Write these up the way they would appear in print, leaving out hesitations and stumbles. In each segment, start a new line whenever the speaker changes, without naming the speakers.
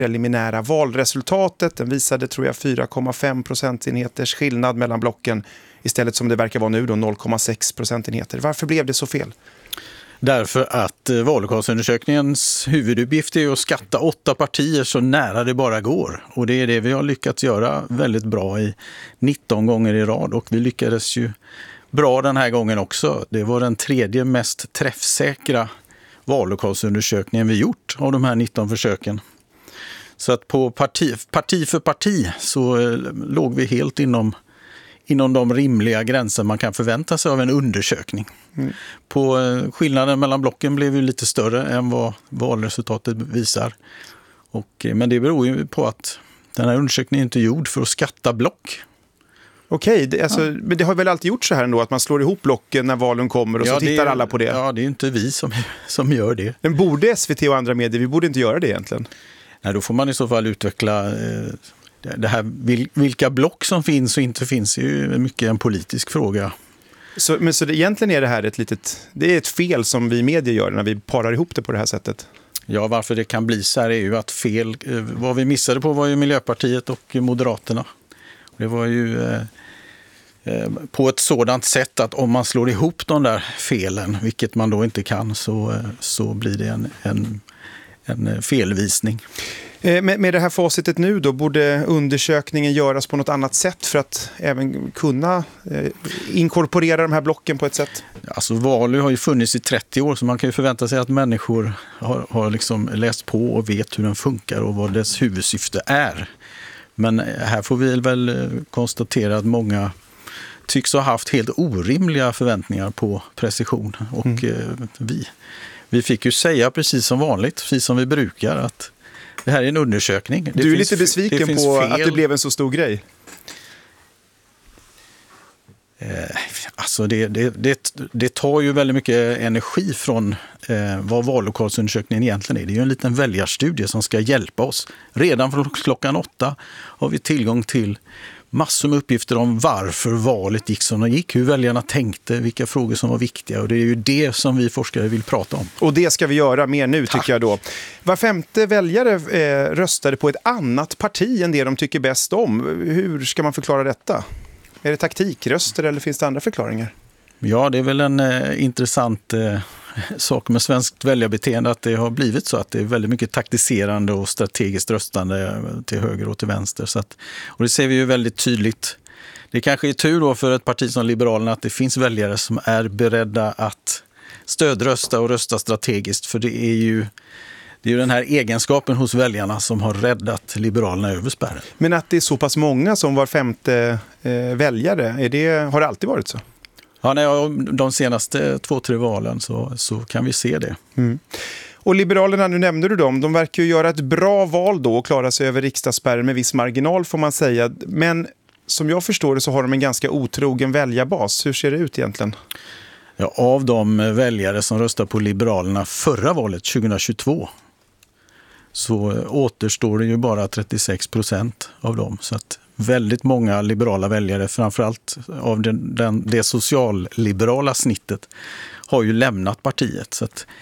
preliminära valresultatet. Den visade, tror jag, 4,5 procentenheters skillnad mellan blocken istället som det verkar vara nu då 0,6 procentenheter. Varför blev det så fel?
Därför att vallokalsundersökningens huvuduppgift är att skatta 8 partier så nära det bara går. Och det är det vi har lyckats göra väldigt bra i 19 gånger i rad. Och vi lyckades ju bra den här gången också. Det var den 3:e mest träffsäkra vallokalsundersökningen vi gjort av de här 19 försöken. Så att på parti för parti så låg vi helt inom de rimliga gränser man kan förvänta sig av en undersökning. På skillnaden mellan blocken blev ju lite större än vad valresultatet visar. Men det beror ju på att den här undersökningen inte är gjord för att skatta block.
Okej, men det har väl alltid gjort så här ändå att man slår ihop blocken när valen kommer och så tittar alla på det.
Ja, det är inte vi som gör det.
Men borde SVT och andra medier, vi borde inte göra det egentligen? Nej,
då får man i så fall utveckla det här, vilka block som finns och inte finns är ju mycket en politisk fråga.
Så egentligen är det här det är ett fel som vi medier gör när vi parar ihop det på det här sättet?
Ja, varför det kan bli så här är ju att vad vi missade på var ju Miljöpartiet och Moderaterna. Det var ju på ett sådant sätt att om man slår ihop de där felen, vilket man då inte kan, så blir det en felvisning.
Med det här facitet nu då, borde undersökningen göras på något annat sätt för att även kunna inkorporera de här blocken på ett sätt?
Alltså Valu har ju funnits i 30 år så man kan ju förvänta sig att människor har liksom läst på och vet hur den funkar och vad dess huvudsyfte är. Men här får vi väl konstatera att många tycks ha haft helt orimliga förväntningar på precision. Och vi fick ju säga precis som vanligt, precis som vi brukar, att det här är en undersökning.
Du är lite besviken på fel. Att det blev en så stor grej.
Alltså det tar ju väldigt mycket energi från vad vallokalsundersökningen egentligen är. Det är ju en liten väljarstudie som ska hjälpa oss. Redan från klockan 8 har vi tillgång till massor med uppgifter om varför valet gick som det gick, hur väljarna tänkte, vilka frågor som var viktiga. Och det är ju det som vi forskare vill prata om. Och
det ska vi göra mer nu, tycker jag då. Var 5:e väljare röstade på ett annat parti än det de tycker bäst om. Hur ska man förklara detta? Är det taktikröster eller finns det andra förklaringar?
Ja, det är väl en intressant sak med svenskt väljarbeteende att det har blivit så att det är väldigt mycket taktiserande och strategiskt röstande till höger och till vänster. Och det ser vi ju väldigt tydligt. Det kanske är tur då för ett parti som Liberalerna att det finns väljare som är beredda att stödrösta och rösta strategiskt, för det är ju den här egenskapen hos väljarna som har räddat Liberalerna över spärren.
Men att det är så pass många som var 5:e väljare, har det alltid varit så?
Ja, de senaste 2-3 valen så kan vi se det.
Mm. Och Liberalerna, nu nämnde du dem, de verkar ju göra ett bra val då och klara sig över riksdagsspärren med viss marginal får man säga. Men som jag förstår det så har de en ganska otrogen väljarbas. Hur ser det ut egentligen?
Ja, av de väljare som röstade på Liberalerna förra valet 2022 så återstår det ju bara 36% av dem. Så att väldigt många liberala väljare, framförallt av det socialliberala snittet, har ju lämnat partiet. Så att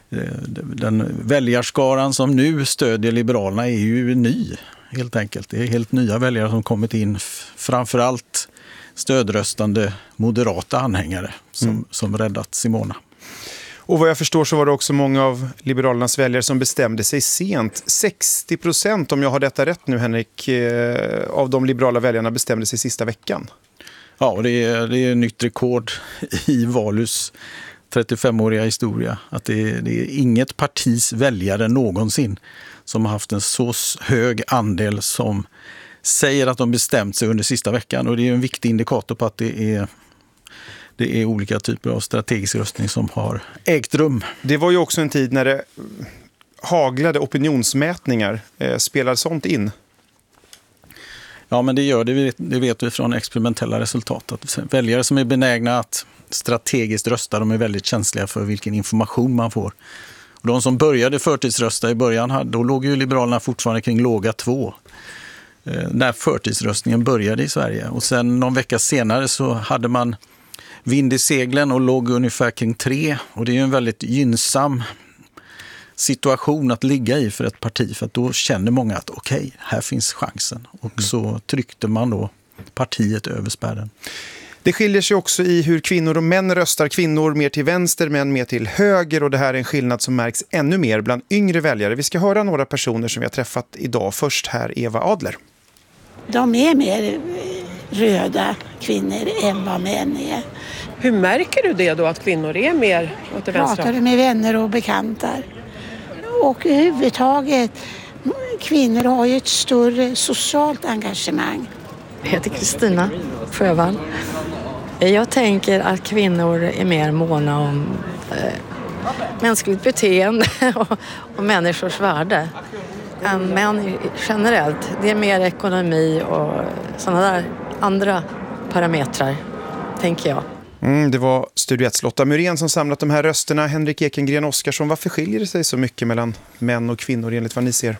den väljarskaran som nu stödjer Liberalerna är ju ny, helt enkelt. Det är helt nya väljare som kommit in, framförallt stödröstande moderata anhängare som räddat Simona.
Och vad jag förstår så var det också många av Liberalernas väljare som bestämde sig sent. 60%, om jag har detta rätt nu Henrik, av de liberala väljarna bestämde sig sista veckan.
Ja, och det är nytt rekord i Valus 35-åriga historia. Att det är inget partis väljare någonsin som har haft en så hög andel som säger att de bestämt sig under sista veckan. Och det är en viktig indikator på att det är olika typer av strategisk röstning som har ägt rum.
Det var ju också en tid när det haglade opinionsmätningar. Spelar sånt in?
Ja, men det gör det. Det vet vi från experimentella resultat. Att väljare som är benägna att strategiskt rösta, de är väldigt känsliga för vilken information man får. Och de som började förtidsrösta i början, då låg ju Liberalerna fortfarande kring låga 2. När förtidsröstningen började i Sverige. Och sen någon vecka senare så hade man vind i seglen och låg ungefär kring 3. Och det är ju en väldigt gynnsam situation att ligga i för ett parti, för att då känner många att okej, här finns chansen. Och så tryckte man då partiet över spärren.
Det skiljer sig också i hur kvinnor och män röstar. Kvinnor mer till vänster, män mer till höger, och det här är en skillnad som märks ännu mer bland yngre väljare. Vi ska höra några personer som vi har träffat idag. Först här Eva Adler.
De är mer röda kvinnor än vad män är.
Hur märker du det då, att kvinnor är mer åt det vänstra?
Pratar med vänner och bekantar. Och överhuvudtaget, kvinnor har ju ett större socialt engagemang.
Jag heter Kristina Sjövall. Jag tänker att kvinnor är mer måna om mänskligt beteende och människors värde än män generellt. Det är mer ekonomi och sådana där andra parametrar, tänker jag.
Det var Studio 1 Lotta Myrén som samlat de här rösterna. Henrik Ekengren Oskarsson, varför skiljer det sig så mycket mellan män och kvinnor enligt vad ni ser?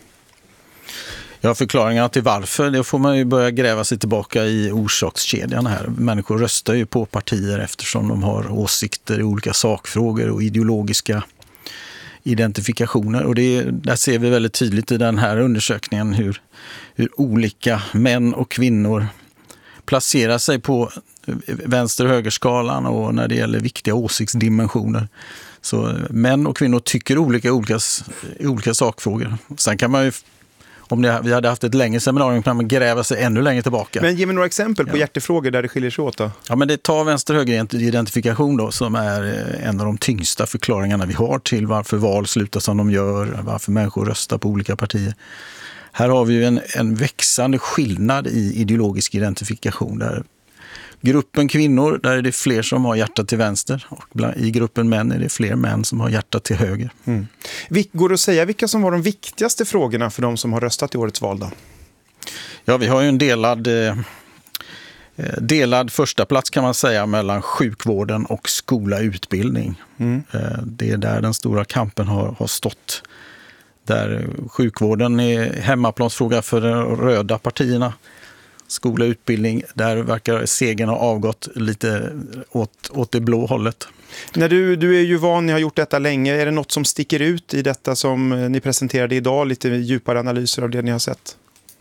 Ja, förklaringarna till varför, det får man ju börja gräva sig tillbaka i orsakskedjan här. Människor röstar ju på partier eftersom de har åsikter i olika sakfrågor och ideologiska identifikationer. Och där ser vi väldigt tydligt i den här undersökningen hur olika män och kvinnor placerar sig på vänster- och högerskalan och när det gäller viktiga åsiktsdimensioner. Så män och kvinnor tycker olika sakfrågor. Sen kan man ju, om vi hade haft ett längre seminarium, kan man gräva sig ännu längre tillbaka.
Men ge mig några exempel på hjärtefrågor där det skiljer sig åt då.
Ja, men det tar vänster-höger-identifikation då, som är en av de tyngsta förklaringarna vi har till varför val slutar som de gör, varför människor röstar på olika partier. Här har vi ju en växande skillnad i ideologisk identifikation. Där gruppen kvinnor, där är det fler som har hjärtat till vänster, och i gruppen män är det fler män som har hjärtat till höger.
Går det att säga vilka som var de viktigaste frågorna för de som har röstat i årets val då?
Ja, vi har ju en delad första plats kan man säga mellan sjukvården och skola-utbildning. Det är där den stora kampen har stått. Där sjukvården är hemmaplansfråga för de röda partierna. Skola och utbildning, där verkar segern ha avgått lite åt det blå hållet.
När du är ju van, ni har gjort detta länge. Är det något som sticker ut i detta som ni presenterade idag? Lite djupare analyser av det ni har sett?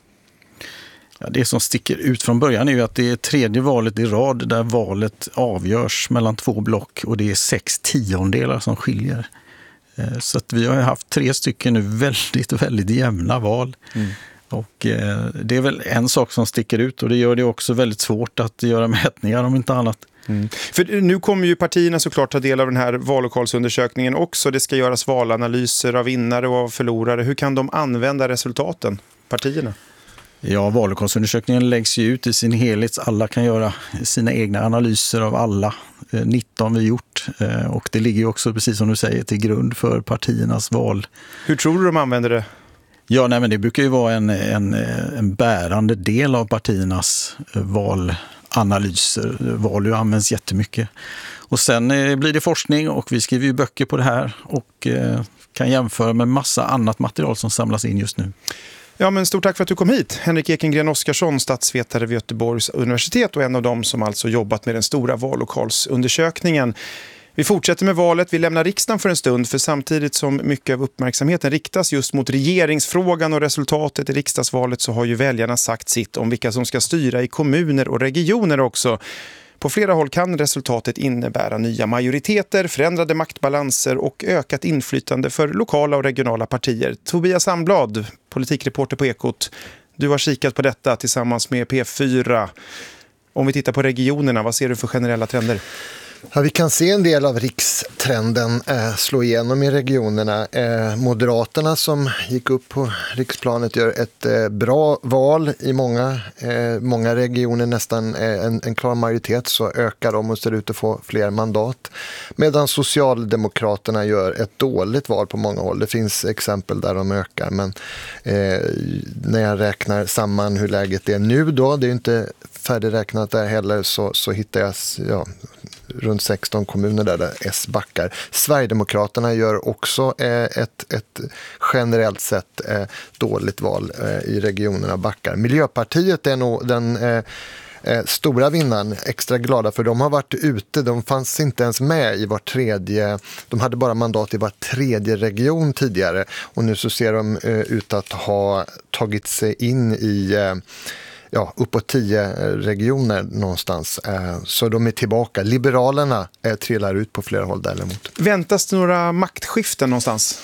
Ja, det som sticker ut från början är ju att det är tredje valet i rad där valet avgörs mellan två block och det är 6/10 som skiljer. Så att vi har haft 3 stycken nu väldigt jämna val. Och det är väl en sak som sticker ut, och det gör det också väldigt svårt att göra mätningar om inte annat.
För nu kommer ju partierna såklart ta del av den här vallokalsundersökningen också. Det ska göras valanalyser av vinnare och av förlorare. Hur kan de använda resultaten, partierna?
Ja, vallokalsundersökningen läggs ju ut i sin helhet. Alla kan göra sina egna analyser av alla 19 vi gjort. Och det ligger ju också, precis som du säger, till grund för partiernas val.
Hur tror du de använder det?
Ja, men det brukar ju vara en bärande del av partiernas valanalyser. Val används jättemycket. Och sen blir det forskning, och vi skriver ju böcker på det här och kan jämföra med massa annat material som samlas in just nu.
Ja, men stort tack för att du kom hit. Henrik Ekengren Oskarsson, statsvetare vid Göteborgs universitet och en av dem som alltså jobbat med den stora vallokalsundersökningen. Vi fortsätter med valet. Vi lämnar riksdagen för en stund, för samtidigt som mycket av uppmärksamheten riktas just mot regeringsfrågan och resultatet i riksdagsvalet, så har ju väljarna sagt sitt om vilka som ska styra i kommuner och regioner också. På flera håll kan resultatet innebära nya majoriteter, förändrade maktbalanser och ökat inflytande för lokala och regionala partier. Tobias Sandblad, politikreporter på Ekot, du har kikat på detta tillsammans med P4. Om vi tittar på regionerna, vad ser du för generella trender?
Ja, vi kan se en del av rikstrenden slå igenom i regionerna. Moderaterna som gick upp på riksplanet gör ett bra val i många regioner, nästan en klar majoritet, så ökar de och ser ut att få fler mandat. Medan Socialdemokraterna gör ett dåligt val på många håll. Det finns exempel där de ökar, men när jag räknar samman hur läget är nu då, det är inte färdigräknat där heller, så hittar jag runt 16 kommuner där S backar. Sverigedemokraterna gör också ett generellt sett dåligt val i regionerna backar. Miljöpartiet är nog den stora vinnaren, extra glada för de har varit ute, de fanns inte ens med i de hade bara mandat i var tredje region tidigare och nu så ser de ut att ha tagit sig in i uppåt 10 regioner någonstans. Så de är tillbaka. Liberalerna trillar ut på flera håll däremot.
Väntas det några maktskiften någonstans?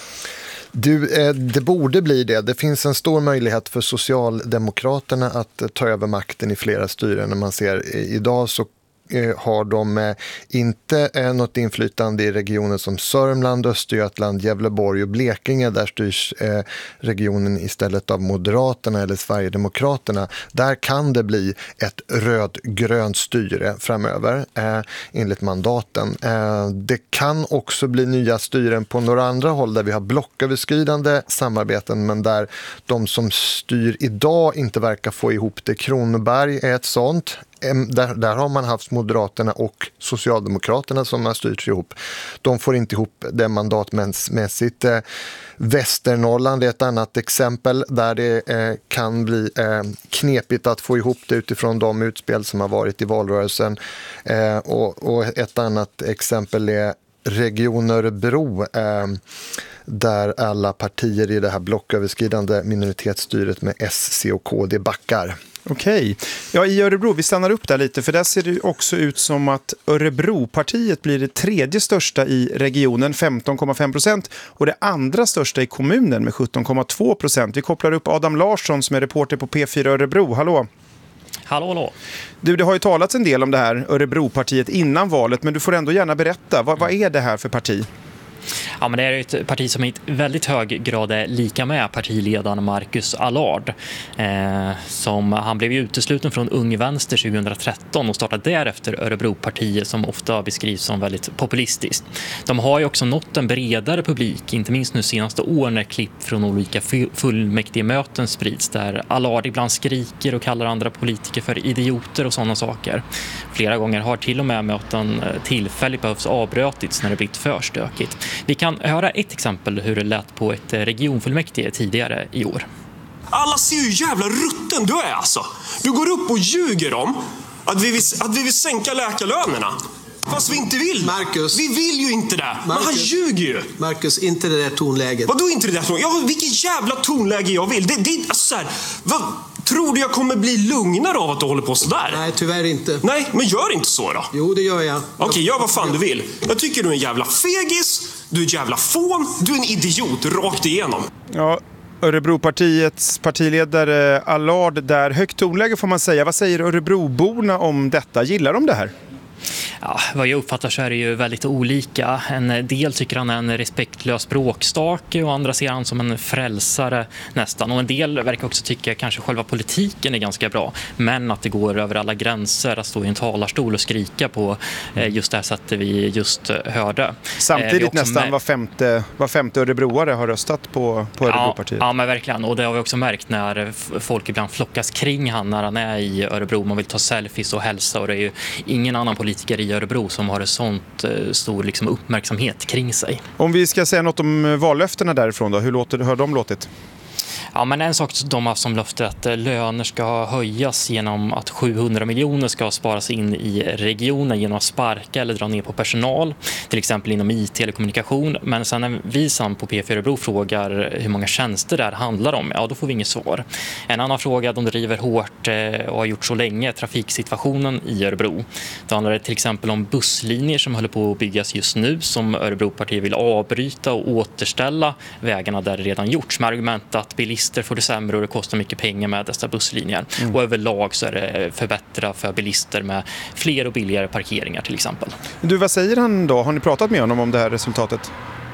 Det borde bli det. Det finns en stor möjlighet för Socialdemokraterna att ta över makten i flera styren. När man ser idag så har de inte något inflytande i regioner som Sörmland, Östergötland, Gävleborg och Blekinge. Där styrs regionen istället av Moderaterna eller Sverigedemokraterna. Där kan det bli ett röd-grönt styre framöver enligt mandaten. Det kan också bli nya styren på några andra håll där vi har blocköverskridande samarbeten men där de som styr idag inte verkar få ihop det. Kronoberg är ett sånt. Där har man haft Moderaterna och Socialdemokraterna som har styrt ihop. De får inte ihop det mandatmässigt. Västernorrland är ett annat exempel där det kan bli knepigt att få ihop det utifrån de utspel som har varit i valrörelsen. Och ett annat exempel är Region Örebro där alla partier i det här blocköverskridande minoritetsstyret med S, C och KD backar.
Okej. Ja, i Örebro, vi stannar upp där lite för där ser det också ut som att Örebropartiet blir det tredje största i regionen, 15,5%, och det andra största i kommunen med 17,2%. Vi kopplar upp Adam Larsson som är reporter på P4 Örebro. Hallå!
Hallå.
Du, det har ju talats en del om det här Örebropartiet innan valet, men du får ändå gärna berätta. Vad är det här för parti?
Ja, men det är ett parti som i väldigt hög grad är lika med partiledaren Marcus Allard. Han blev utesluten från Ung Vänster 2013 och startade därefter Örebropartiet som ofta beskrivs som väldigt populistiskt. De har ju också nått en bredare publik, inte minst nu senaste år när klipp från olika fullmäktige möten sprids där Allard ibland skriker och kallar andra politiker för idioter och sådana saker. Flera gånger har till och med möten tillfälligt behövs avbrötits när det blivit för stökigt. Vi kan höra ett exempel hur det lät på ett regionfullmäktige tidigare i år.
Alla ser ju jävla rutten du är alltså. Du går upp och ljuger om att vi vill sänka läkarlönerna. Fast vi inte vill.
Marcus.
Vi vill ju inte det.
Marcus,
men han ljuger ju.
Marcus, inte det där tonläget.
Vadå inte det där tonläget? Ja, vilket jävla tonläge jag vill. Det alltså så här, tror du jag kommer bli lugnare av att du håller på sådär?
Nej, tyvärr inte.
Nej, men gör inte så då.
Jo, det gör jag.
Okej, gör vad fan du vill. Jag tycker du är en jävla fegis, du är en jävla fån, du är en idiot rakt igenom.
Ja, Örebropartiets partiledare Allard där. Högt tonläge får man säga. Vad säger Örebroborna om detta? Gillar de det här?
Ja, vad jag uppfattar så är det ju väldigt olika. En del tycker han är en respektlös bråkstake och andra ser han som en frälsare nästan. Och en del verkar också tycka kanske själva politiken är ganska bra. Men att det går över alla gränser att stå i en talarstol och skrika på just det här sättet vi just hörde.
Samtidigt nästan var femte örebroare har röstat på Örebropartiet.
Ja, men verkligen. Och det har vi också märkt när folk ibland flockas kring han när han är i Örebro. Man vill ta selfies och hälsa och det är ju ingen annan politiker i Örebro som har en sånt stor liksom, uppmärksamhet kring sig.
Om vi ska säga något om vallöftena därifrån då, hur har de låtit?
Ja, men en sak de har som löfte att löner ska höjas genom att 700 miljoner ska sparas in i regionen genom att sparka eller dra ner på personal, till exempel inom IT eller kommunikation. Men sen när vi på P4 Örebro frågar hur många tjänster det här handlar om, ja då får vi inget svar. En annan fråga de driver hårt och har gjort så länge är trafiksituationen i Örebro. Det handlar till exempel om busslinjer som håller på att byggas just nu som Örebropartiet vill avbryta och återställa vägarna där det redan gjorts med argument att bilister får det sämre och det kostar mycket pengar med dessa busslinjer. Och överlag så är det förbättra för bilister med fler och billigare parkeringar till exempel.
Du, vad säger han då? Har ni pratat med honom om det här resultatet?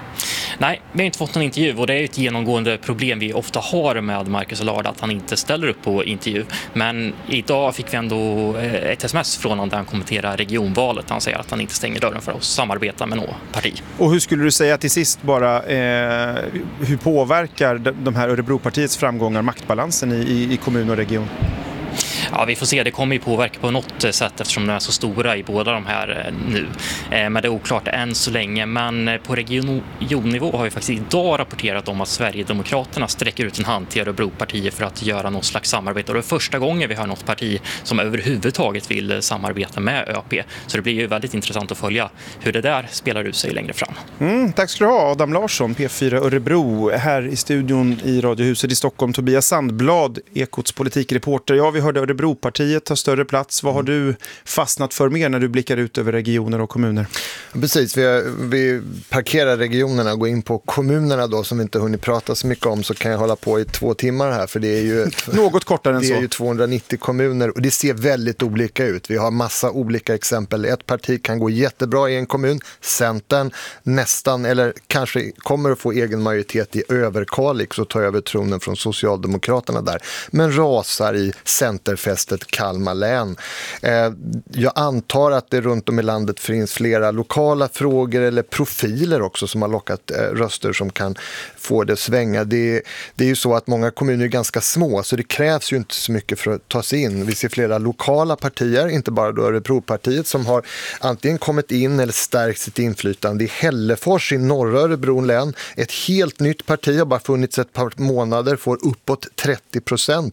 Nej, vi har inte fått någon intervju och det är ett genomgående problem vi ofta har med Marcus Allard att han inte ställer upp på intervju. Men idag fick vi ändå ett sms från honom där han kommenterar regionvalet. Han säger att han inte stänger dörren för att samarbeta med något parti.
Och hur skulle du säga till sist bara, hur påverkar de här Örebropartiets framgångar maktbalansen i kommun och region?
Ja, vi får se. Det kommer ju påverka på något sätt eftersom de är så stora i båda de här nu. Men det är oklart än så länge. Men på regionnivå har vi faktiskt idag rapporterat om att Sverigedemokraterna sträcker ut en hand till Örebropartiet för att göra någon slags samarbete. Och det är första gången vi har något parti som överhuvudtaget vill samarbeta med ÖP. Så det blir ju väldigt intressant att följa hur det där spelar ut sig längre fram.
Tack ska du ha, Adam Larsson, P4 Örebro. Här i studion i Radiohuset i Stockholm, Tobias Sandblad, Ekots politikreporter. Ja, vi hörde Örebropartiet ta större plats. Vad har du fastnat för mer när du blickar ut över regioner och kommuner?
Precis, vi parkerar regionerna och går in på kommunerna då, som vi inte hunnit prata så mycket om, så kan jag hålla på i 2 timmar här, för det är ju
något kortare än så.
Det är ju 290 kommuner och det ser väldigt olika ut. Vi har massa olika exempel. Ett parti kan gå jättebra i en kommun, Centern nästan, eller kanske kommer att få egen majoritet i Överkalix och ta över tronen från Socialdemokraterna där, men rasar i centerfästet Kalmar län. Jag antar att det runt om i landet finns flera lokala frågor eller profiler också som har lockat röster som kan få det svänga. Det är ju så att många kommuner är ganska små, så det krävs ju inte så mycket för att ta sig in. Vi ser flera lokala partier, inte bara då Örebropartiet, som har antingen kommit in eller stärkt sitt inflytande. I Hällefors i norra Örebro län, ett helt nytt parti, har bara funnits ett par månader, får uppåt 30%.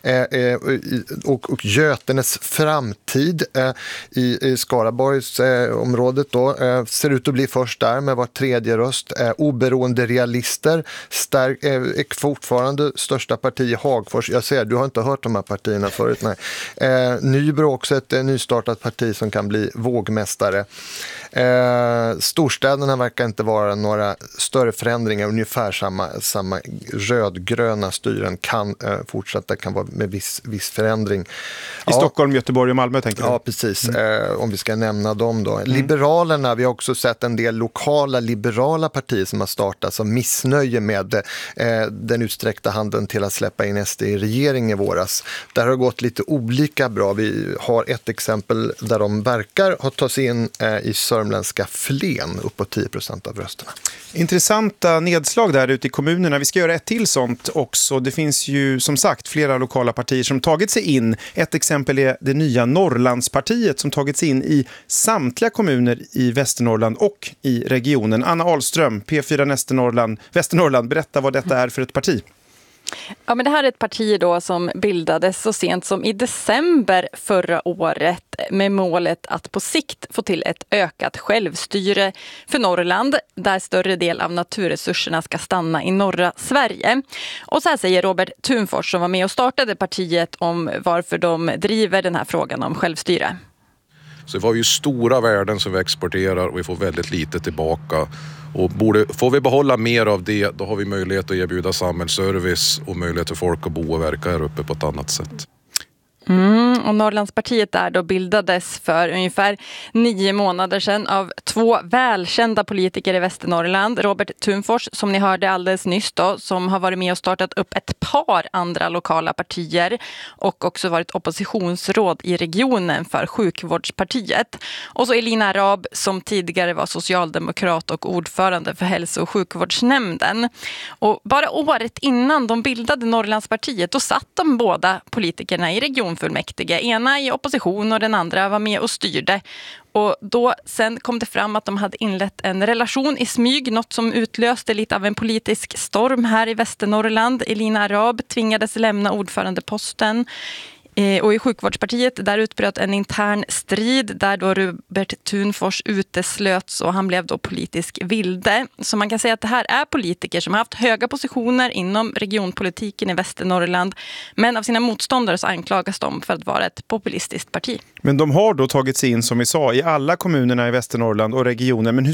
Och Götenes framtid i Skaraborgs området då, ser ut att bli först där med var tredje röst. Oberoende realister är fortfarande största parti i Hagfors. Jag ser, du har inte hört de här partierna förut. Nej. Nybro också ett nystartat parti som kan bli vågmästare. Storstäderna verkar inte vara några större förändringar, ungefär samma rödgröna styren kan fortsätta, kan vara med viss förändring.
I Stockholm, Göteborg och Malmö tänker du?
Ja, precis. Om vi ska nämna dem då. Liberalerna, vi har också sett en del lokala liberala partier som har startats av missnöje med den utsträckta handen till att släppa in SD i regering i våras. Där har det gått lite olika bra. Vi har ett exempel där de verkar ha tagit sig in i sörmländska Flen, uppåt 10% av rösterna.
Intressanta nedslag där ute i kommunerna. Vi ska göra ett till sånt också. Det finns ju som sagt flera lokala partier som tagit sig in. Ett exempel är det nya Norrlandspartiet som tagit sig in i samtliga kommuner i Västernorrland och i regionen. Anna Ahlström, P4 Västernorrland, berätta vad detta är för ett parti.
Ja, men det här är ett parti då som bildades så sent som i december förra året med målet att på sikt få till ett ökat självstyre för Norrland, där större del av naturresurserna ska stanna i norra Sverige. Och så här säger Robert Thunfors, som var med och startade partiet, om varför de driver den här frågan om självstyre.
Så det var ju stora värden som vi exporterar och vi får väldigt lite tillbaka. Och får vi behålla mer av det, då har vi möjlighet att erbjuda samhällsservice och möjlighet för folk att bo och verka här uppe på ett annat sätt.
Och Norrlandspartiet där då bildades för ungefär 9 månader sedan av 2 välkända politiker i Västernorrland. Robert Thunfors, som ni hörde alldeles nyss då, som har varit med och startat upp ett par andra lokala partier och också varit oppositionsråd i regionen för Sjukvårdspartiet. Och så Elina Arab, som tidigare var socialdemokrat och ordförande för hälso- och sjukvårdsnämnden. Och bara året innan de bildade Norrlandspartiet, då satt de båda politikerna i regionfullmäktige. Ena i opposition och den andra var med och styrde. Och då sen kom det fram att de hade inlett en relation i smyg, något som utlöste lite av en politisk storm här i Västernorrland. Elina Arab tvingades lämna ordförandeposten. Och i Sjukvårdspartiet där utbröt en intern strid där då Robert Thunfors uteslöts och han blev då politisk vilde. Så man kan säga att det här är politiker som har haft höga positioner inom regionpolitiken i Västernorrland, men av sina motståndare så anklagas de för att vara ett populistiskt parti.
Men de har då tagit sig in, som vi sa, i alla kommunerna i Västernorrland och regionen. Men hur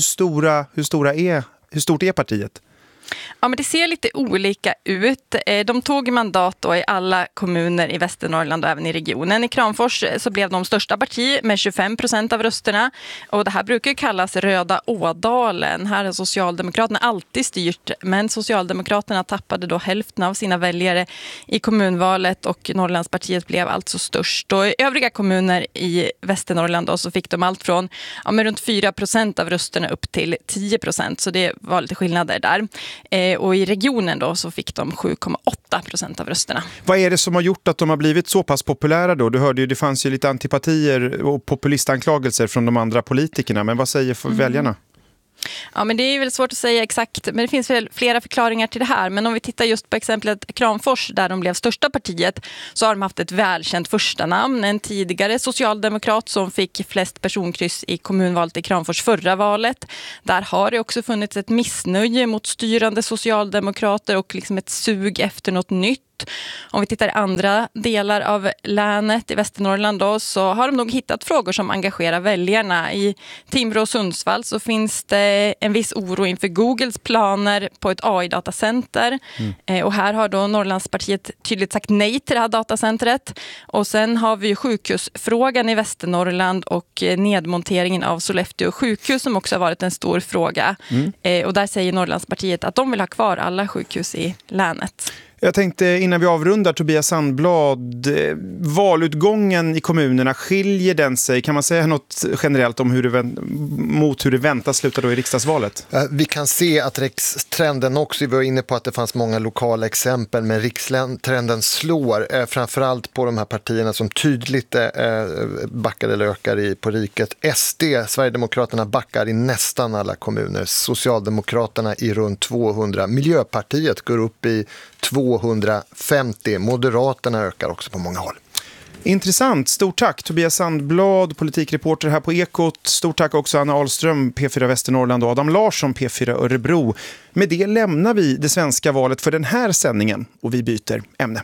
stort är partiet?
Ja, men det ser lite olika ut. De tog mandat då i alla kommuner i Västernorrland och även i regionen. I Kramfors så blev de största parti med 25% av rösterna. Och det här brukar kallas Röda Ådalen. Här har Socialdemokraterna alltid styrt, men Socialdemokraterna tappade då hälften av sina väljare i kommunvalet och Norrlandspartiet blev alltså störst. Och i övriga kommuner i Västernorrland då så fick de allt från med runt 4% av rösterna upp till 10%, så det var lite skillnader där. Och i regionen då så fick de 7,8% av rösterna.
Vad är det som har gjort att de har blivit så pass populära då? Du hörde ju, det fanns ju lite antipatier och populistanklagelser från de andra politikerna. Men vad säger väljarna?
Ja, men det är väl svårt att säga exakt, men det finns väl flera förklaringar till det här. Men om vi tittar just på exemplet Kramfors där de blev största partiet, så har de haft ett välkänt första namn. En tidigare socialdemokrat som fick flest personkryss i kommunvalet i Kramfors förra valet. Där har det också funnits ett missnöje mot styrande socialdemokrater och liksom ett sug efter något nytt. Om vi tittar i andra delar av länet i Västernorrland då, så har de nog hittat frågor som engagerar väljarna. I Timrå och Sundsvall så finns det en viss oro inför Googles planer på ett AI-datacenter. Och här har då Norrlandspartiet tydligt sagt nej till det här datacentret. Och sen har vi sjukhusfrågan i Västernorrland och nedmonteringen av Sollefteå sjukhus som också har varit en stor fråga. Och där säger Norrlandspartiet att de vill ha kvar alla sjukhus i länet.
Jag tänkte innan vi avrundar, Tobias Sandblad, valutgången i kommunerna, skiljer den sig? Kan man säga något generellt om hur det väntas sluta då i riksdagsvalet?
Vi kan se att rikstrenden också, vi var inne på att det fanns många lokala exempel, men rikstrenden slår framförallt på de här partierna som tydligt backar eller ökar på riket. SD, Sverigedemokraterna, backar i nästan alla kommuner. Socialdemokraterna i runt 200. Miljöpartiet går upp i 250. Moderaterna ökar också på många håll.
Intressant. Stort tack Tobias Sandblad, politikreporter här på Ekot. Stort tack också Anna Ahlström, P4 Västernorrland, och Adam Larsson, P4 Örebro. Med det lämnar vi det svenska valet för den här sändningen och vi byter ämne.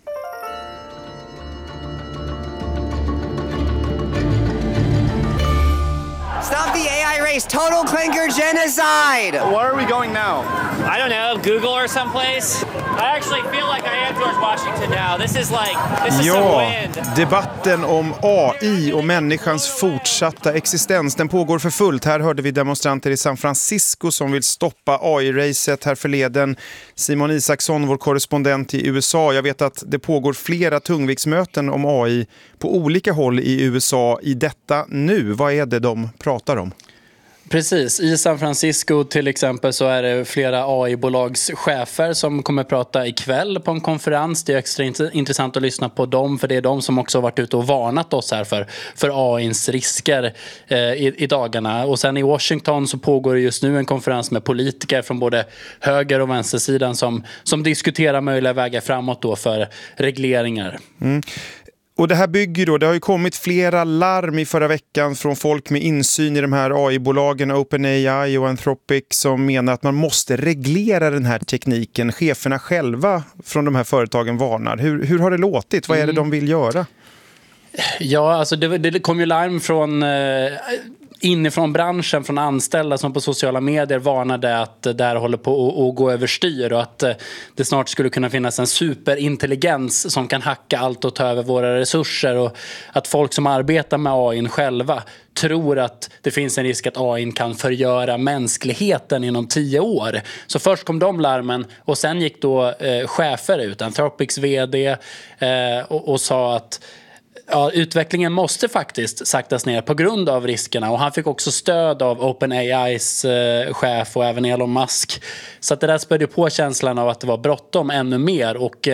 Stop the AI race! Total clinker genocide!
Where are we going now?
I don't know, Google or someplace. I actually feel like I am George Washington now. This is some wind.
Debatten om AI och människans fortsatta existens, den pågår för fullt. Här hörde vi demonstranter i San Francisco som vill stoppa AI-racet här förleden. Simon Isaksson, vår korrespondent i USA. Jag vet att det pågår flera tungviktsmöten om AI på olika håll i USA i detta nu. Vad är det de pratar om?
Precis, i San Francisco till exempel så är det flera AI-bolagschefer som kommer prata ikväll på en konferens. Det är extra intressant att lyssna på dem, för det är de som också har varit ute och varnat oss här för AI:s risker i dagarna. Och sen i Washington så pågår det just nu en konferens med politiker från både höger- och vänstersidan som diskuterar möjliga vägar framåt då för regleringar.
Och det här bygger då, det har ju kommit flera larm i förra veckan från folk med insyn i de här AI-bolagen, OpenAI och Anthropic, som menar att man måste reglera den här tekniken. Cheferna själva från de här företagen varnar. Hur har det låtit? Vad är det de vill göra?
Ja, alltså det kom ju larm från inifrån branschen, från anställda som på sociala medier varnade att det här håller på att gå överstyr och att det snart skulle kunna finnas en superintelligens som kan hacka allt och ta över våra resurser, och att folk som arbetar med AI själva tror att det finns en risk att AI kan förgöra mänskligheten inom 10 år. Så först kom de larmen och sen gick då chefer ut, Anthropics vd, och sa att utvecklingen måste faktiskt saktas ner på grund av riskerna, och han fick också stöd av OpenAIs chef och även Elon Musk. Så att det där spödde på känslan av att det var bråttom ännu mer, och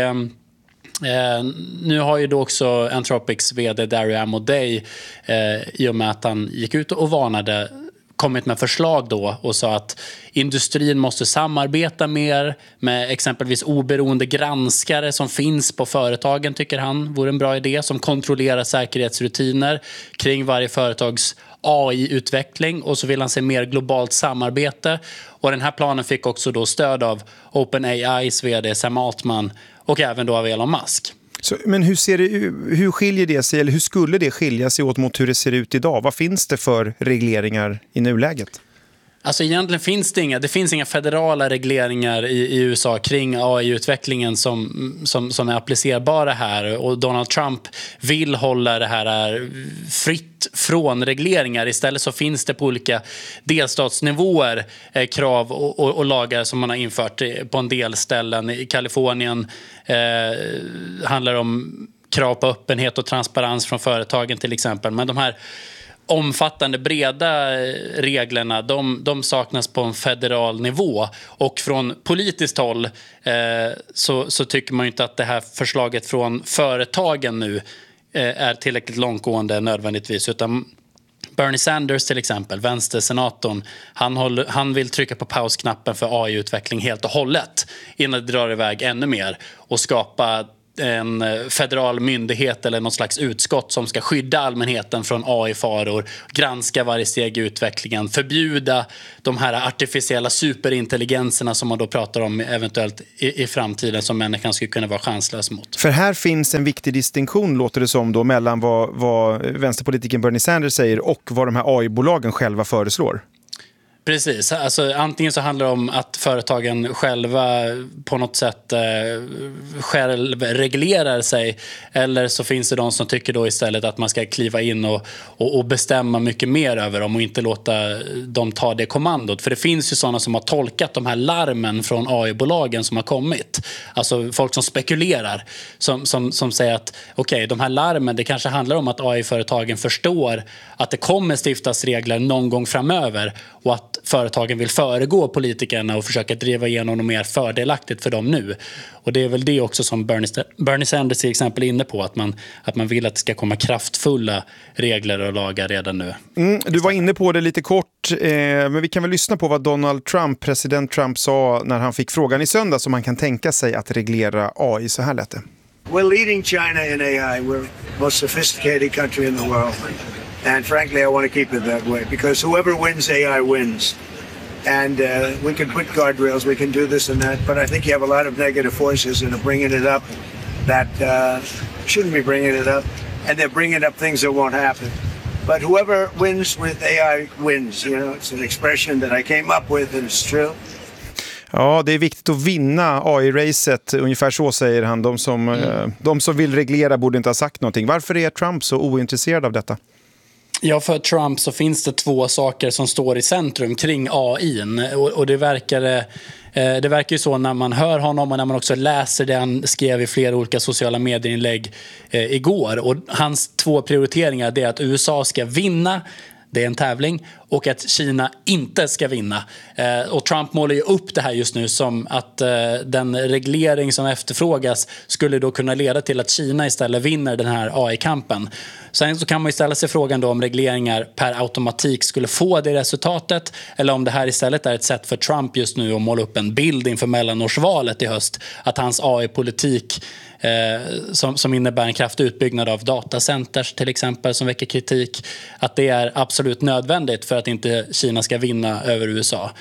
nu har ju då också Anthropics vd Dario Amodei i och med att han gick ut och varnade kommit med förslag då och sa att industrin måste samarbeta mer med exempelvis oberoende granskare som finns på företagen, tycker han vore en bra idé, som kontrollerar säkerhetsrutiner kring varje företags AI-utveckling, och så vill han se mer globalt samarbete. Och den här planen fick också då stöd av OpenAIs vd Sam Altman och även då av Elon Musk.
Men hur skiljer det sig, eller hur skulle det skilja sig åt mot hur det ser ut idag? Vad finns det för regleringar i nuläget?
Alltså egentligen finns det finns inga federala regleringar i USA kring AI-utvecklingen som är applicerbara här, och Donald Trump vill hålla det här fritt från regleringar. Istället så finns det på olika delstatsnivåer krav och lagar som man har infört på en del ställen. I Kalifornien handlar det om krav på öppenhet och transparens från företagen till exempel, men de här omfattande, breda reglerna, de saknas på en federal nivå. Och från politiskt håll så tycker man ju inte att det här förslaget från företagen nu är tillräckligt långtgående nödvändigtvis, utan Bernie Sanders till exempel, vänstersenatorn, han vill trycka på pausknappen för AI-utveckling helt och hållet innan det drar iväg ännu mer och skapa en federal myndighet eller något slags utskott som ska skydda allmänheten från AI-faror, granska varje steg i utvecklingen, förbjuda de här artificiella superintelligenserna som man då pratar om eventuellt i framtiden som människan skulle kunna vara chanslös mot.
För här finns en viktig distinktion, låter det som, då, mellan vad vänsterpolitiken Bernie Sanders säger och vad de här AI-bolagen själva föreslår.
Precis, alltså antingen så handlar det om att företagen själva på något sätt självreglerar sig, eller så finns det de som tycker då istället att man ska kliva in och bestämma mycket mer över dem och inte låta dem ta det kommandot. För det finns ju sådana som har tolkat de här larmen från AI-bolagen som har kommit. Alltså folk som spekulerar, som säger att okej, de här larmen, det kanske handlar om att AI-företagen förstår att det kommer stiftas regler någon gång framöver och att företagen vill föregå politikerna och försöka driva igenom något mer fördelaktigt för dem nu. Och det är väl det också som Bernie Sanders till exempel är inne på, att man vill att det ska komma kraftfulla regler och lagar redan nu.
Du var inne på det lite kort, men vi kan väl lyssna på vad president Trump sa när han fick frågan i söndag som man kan tänka sig att reglera AI. Så här lät det.
We're leading China in AI. We're the most sophisticated country in the world. And frankly, I want to keep it that way because whoever wins AI wins. And we can put guardrails, we can do this and that, but I think you have a lot of negative forces that are bringing it up that shouldn't be bringing it up, and they're bringing up things that won't happen. But whoever wins with AI wins, you know, it's an expression that I came up with and it's true.
Ja, det är viktigt att vinna AI-racet, ungefär så säger han. De som vill reglera borde inte ha sagt någonting. Varför är Trump så ointresserad av detta?
Ja, för Trump så finns det två saker som står i centrum kring AI, och det verkar ju så när man hör honom och när man också läser det han skrev i flera olika sociala medierinlägg igår. Och hans två prioriteringar, det är att USA ska vinna, det är en tävling, och att Kina inte ska vinna. Och Trump målar ju upp det här just nu som att den reglering som efterfrågas skulle då kunna leda till att Kina istället vinner den här AI-kampen. Sen så kan man ju ställa sig frågan då om regleringar per automatik skulle få det resultatet, eller om det här istället är ett sätt för Trump just nu att måla upp en bild inför mellanårsvalet i höst, att hans AI-politik som innebär en kraftig utbyggnad av datacenters till exempel, som väcker kritik, att det är absolut nödvändigt för att inte Kina ska vinna över USA.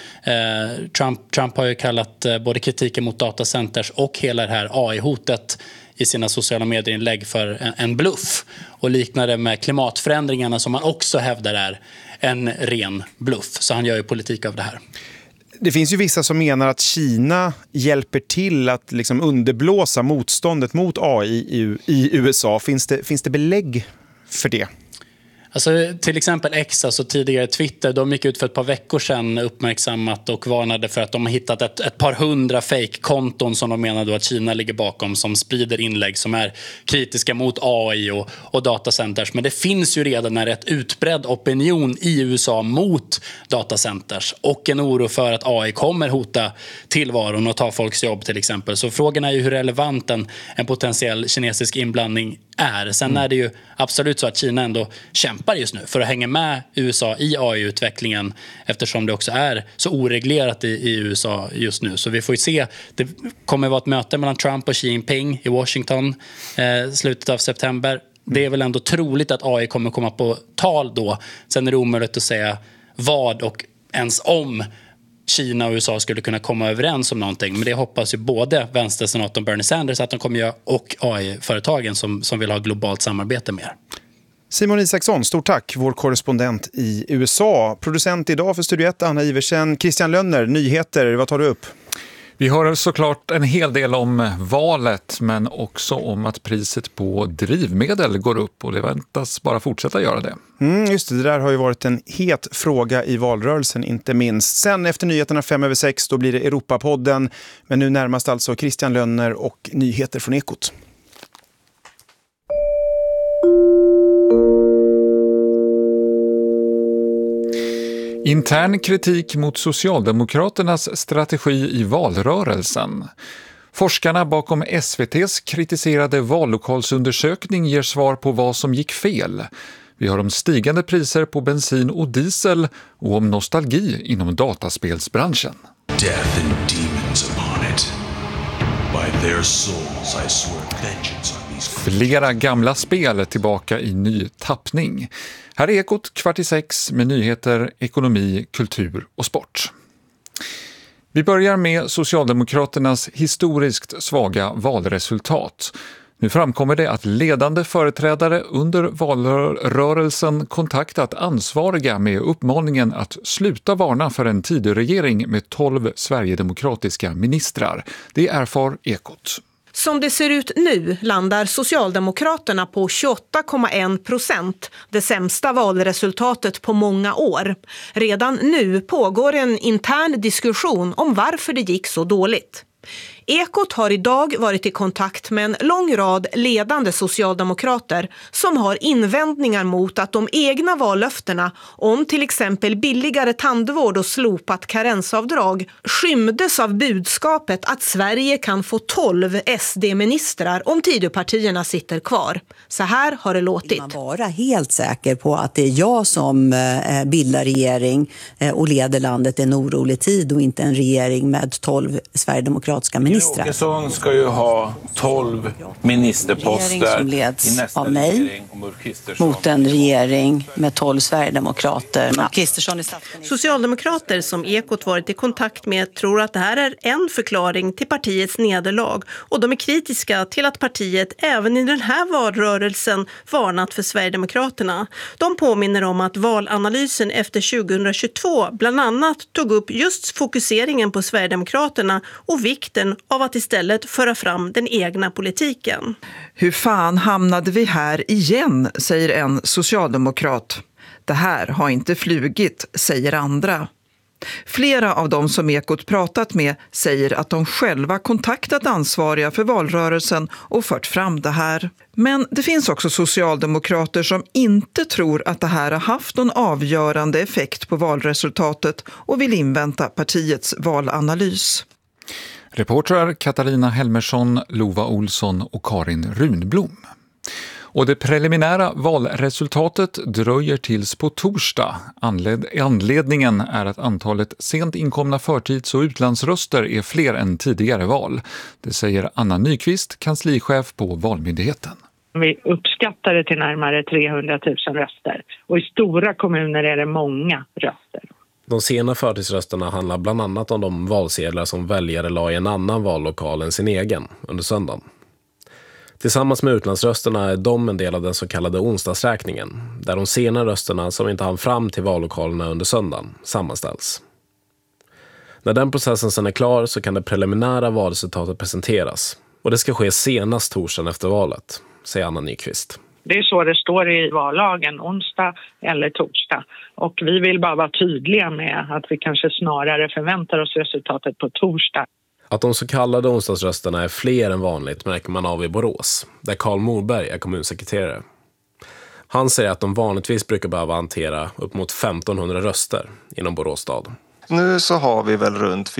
Trump har ju kallat både kritiken mot datacenters och hela det här AI-hotet i sina sociala medierinlägg för en bluff, och liknar det med klimatförändringarna som man också hävdar är en ren bluff. Så han gör ju politik av det här.
Det finns ju vissa som menar att Kina hjälper till att liksom underblåsa motståndet mot AI i USA. Finns det belägg för det?
Alltså, till exempel X, alltså tidigare Twitter, de gick ut för ett par veckor sedan uppmärksammat och varnade för att de har hittat ett par hundra fake-konton som de menar då att Kina ligger bakom, som sprider inlägg som är kritiska mot AI och datacenters. Men det finns ju redan en rätt utbredd opinion i USA mot datacenters och en oro för att AI kommer hota tillvaron och ta folks jobb till exempel. Så frågan är ju hur relevant en potentiell kinesisk inblandning är. Sen är det ju absolut så att Kina ändå kämpar just nu för att hänga med USA i AI-utvecklingen, eftersom det också är så oreglerat i USA just nu. Så vi får ju se. Det kommer vara ett möte mellan Trump och Xi Jinping i Washington slutet av september. Det är väl ändå troligt att AI kommer komma på tal då. Sen är det omöjligt att säga vad och ens om Kina och USA skulle kunna komma överens om någonting. Men det hoppas ju både vänstersenatorn Bernie Sanders att de kommer göra, och AI-företagen som vill ha globalt samarbete mer.
Simon Isaksson, stort tack, vår korrespondent i USA. Producent idag för Studio 1, Anna Iversen. Christian Lönner, nyheter, vad tar du upp?
Vi hör såklart en hel del om valet, men också om att priset på drivmedel går upp, och det väntas bara fortsätta göra det.
Just det där har ju varit en het fråga i valrörelsen, inte minst. Sen efter nyheterna 5:06, då blir det Europapodden, men nu närmast alltså Christian Lönner och nyheter från Ekot.
Intern kritik mot Socialdemokraternas strategi i valrörelsen. Forskarna bakom SVT:s kritiserade vallokalsundersökning ger svar på vad som gick fel. Vi har om stigande priser på bensin och diesel och om nostalgi inom dataspelsbranschen.
Death and demons upon it. By their souls I swear vengeance on these.
Flera gamla spel tillbaka i ny tappning. Här är Ekot 5:45 med nyheter, ekonomi, kultur och sport. Vi börjar med Socialdemokraternas historiskt svaga valresultat. Nu framkommer det att ledande företrädare under valrörelsen kontaktat ansvariga med uppmaningen att sluta varna för en Tidöregering med 12 sverigedemokratiska ministrar. Det erfar Ekot.
Som det ser ut nu landar Socialdemokraterna på 28,1%, det sämsta valresultatet på många år. Redan nu pågår en intern diskussion om varför det gick så dåligt. Ekot har idag varit i kontakt med en lång rad ledande socialdemokrater som har invändningar mot att de egna vallöftena om till exempel billigare tandvård och slopat karensavdrag skymdes av budskapet att Sverige kan få 12 SD-ministrar om Tidöpartierna sitter kvar. Så här har det låtit.
Man vara helt säker på att det är jag som bildar regering och leder landet i en orolig tid och inte en regering med 12 sverigedemokratiska ministrar.
Åkesson ska ju ha 12 ministerposter
som leds av mig mot en regering med 12 sverigedemokrater.
Socialdemokrater som Ekot varit i kontakt med tror att det här är en förklaring till partiets nederlag och de är kritiska till att partiet även i den här valrörelsen varnat för Sverigedemokraterna. De påminner om att valanalysen efter 2022 bland annat tog upp just fokuseringen på Sverigedemokraterna och vikten av att istället föra fram den egna politiken.
Hur fan hamnade vi här igen, säger en socialdemokrat. Det här har inte flugit, säger andra. Flera av dem som Ekot pratat med säger att de själva kontaktat ansvariga för valrörelsen och fört fram det här. Men det finns också socialdemokrater som inte tror att det här har haft någon avgörande effekt på valresultatet och vill invänta partiets valanalys.
Reportrar Katarina Helmersson, Lova Olsson och Karin Runblom. Och det preliminära valresultatet dröjer tills på torsdag. Anledningen är att antalet sent inkomna förtids- och utlandsröster är fler än tidigare val. Det säger Anna Nyqvist, kanslichef på Valmyndigheten.
Vi uppskattar det till närmare 300 000 röster. Och i stora kommuner är det många röster.
De sena förtidsrösterna handlar bland annat om de valsedlar som väljare la i en annan vallokal än sin egen under söndagen. Tillsammans med utlandsrösterna är de en del av den så kallade onsdagsräkningen, där de sena rösterna som inte hann fram till vallokalerna under söndagen sammanställs. När den processen sedan är klar så kan det preliminära valresultatet presenteras, och det ska ske senast torsdagen efter valet, säger Anna Nyqvist.
Det är så det står i vallagen, onsdag eller torsdag. Och vi vill bara vara tydliga med att vi kanske snarare förväntar oss resultatet på torsdag.
Att de så kallade onsdagsrösterna är fler än vanligt märker man av i Borås, där Carl Morberg är kommunsekreterare. Han säger att de vanligtvis brukar behöva hantera upp mot 1500 röster inom Borås stad.
Nu så har vi väl runt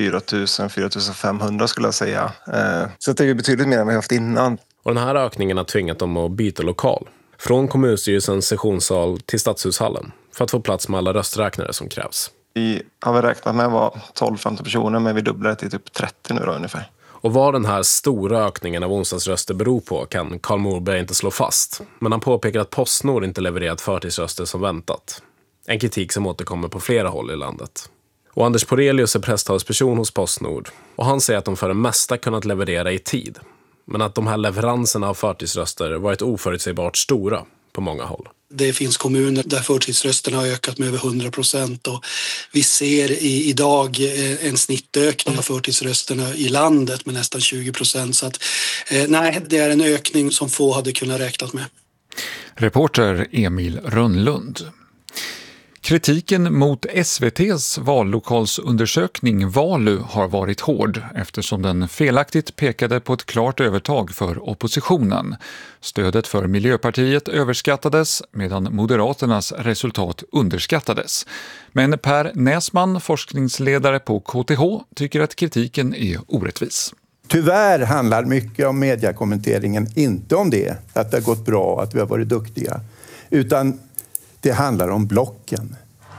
4 500 skulle jag säga. Så det är betydligt mer än vi haft innan.
Och den här ökningen har tvingat dem att byta lokal. Från kommunstyrelsens sessionssal till Stadshushallen för att få plats med alla rösträknare som krävs.
Vi har väl räknat med var 12-15 personer, men vi dubblar det till typ 30 nu då ungefär.
Och vad den här stora ökningen av onsdagsröster beror på kan Carl Morberg inte slå fast. Men han påpekar att Postnord inte levererat förtidsröster som väntat. En kritik som återkommer på flera håll i landet. Och Anders Porelius är presstalsperson hos Postnord. Och han säger att de för det mesta kunnat leverera i tid. Men att de här leveranserna av förtidsröster varit oförutsägbart stora på många håll.
Det finns kommuner där förtidsrösterna har ökat med över 100% och vi ser idag en snittökning av förtidsrösterna i landet med nästan 20%. Så att, nej, det är en ökning som få hade kunnat räkna med.
Reporter Emil Rönnlund. Kritiken mot SVT:s vallokalsundersökning Valu har varit hård eftersom den felaktigt pekade på ett klart övertag för oppositionen. Stödet för Miljöpartiet överskattades medan Moderaternas resultat underskattades. Men Per Näsman, forskningsledare på KTH, tycker att kritiken är orättvis.
Tyvärr handlar mycket om mediekommenteringen inte om det, att det har gått bra, att vi har varit duktiga, utan det handlar om blocken.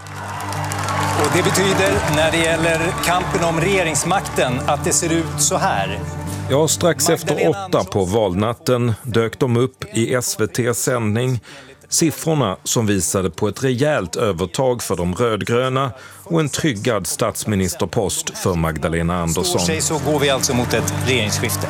Och det betyder, när det gäller kampen om regeringsmakten, att det ser ut så här.
Ja, strax efter 8 på valnatten dök de upp i SVT:s sändning. Siffrorna som visade på ett rejält övertag för de rödgröna och en tryggad statsministerpost för Magdalena Andersson.
Så går vi alltså mot ett regeringsskifte.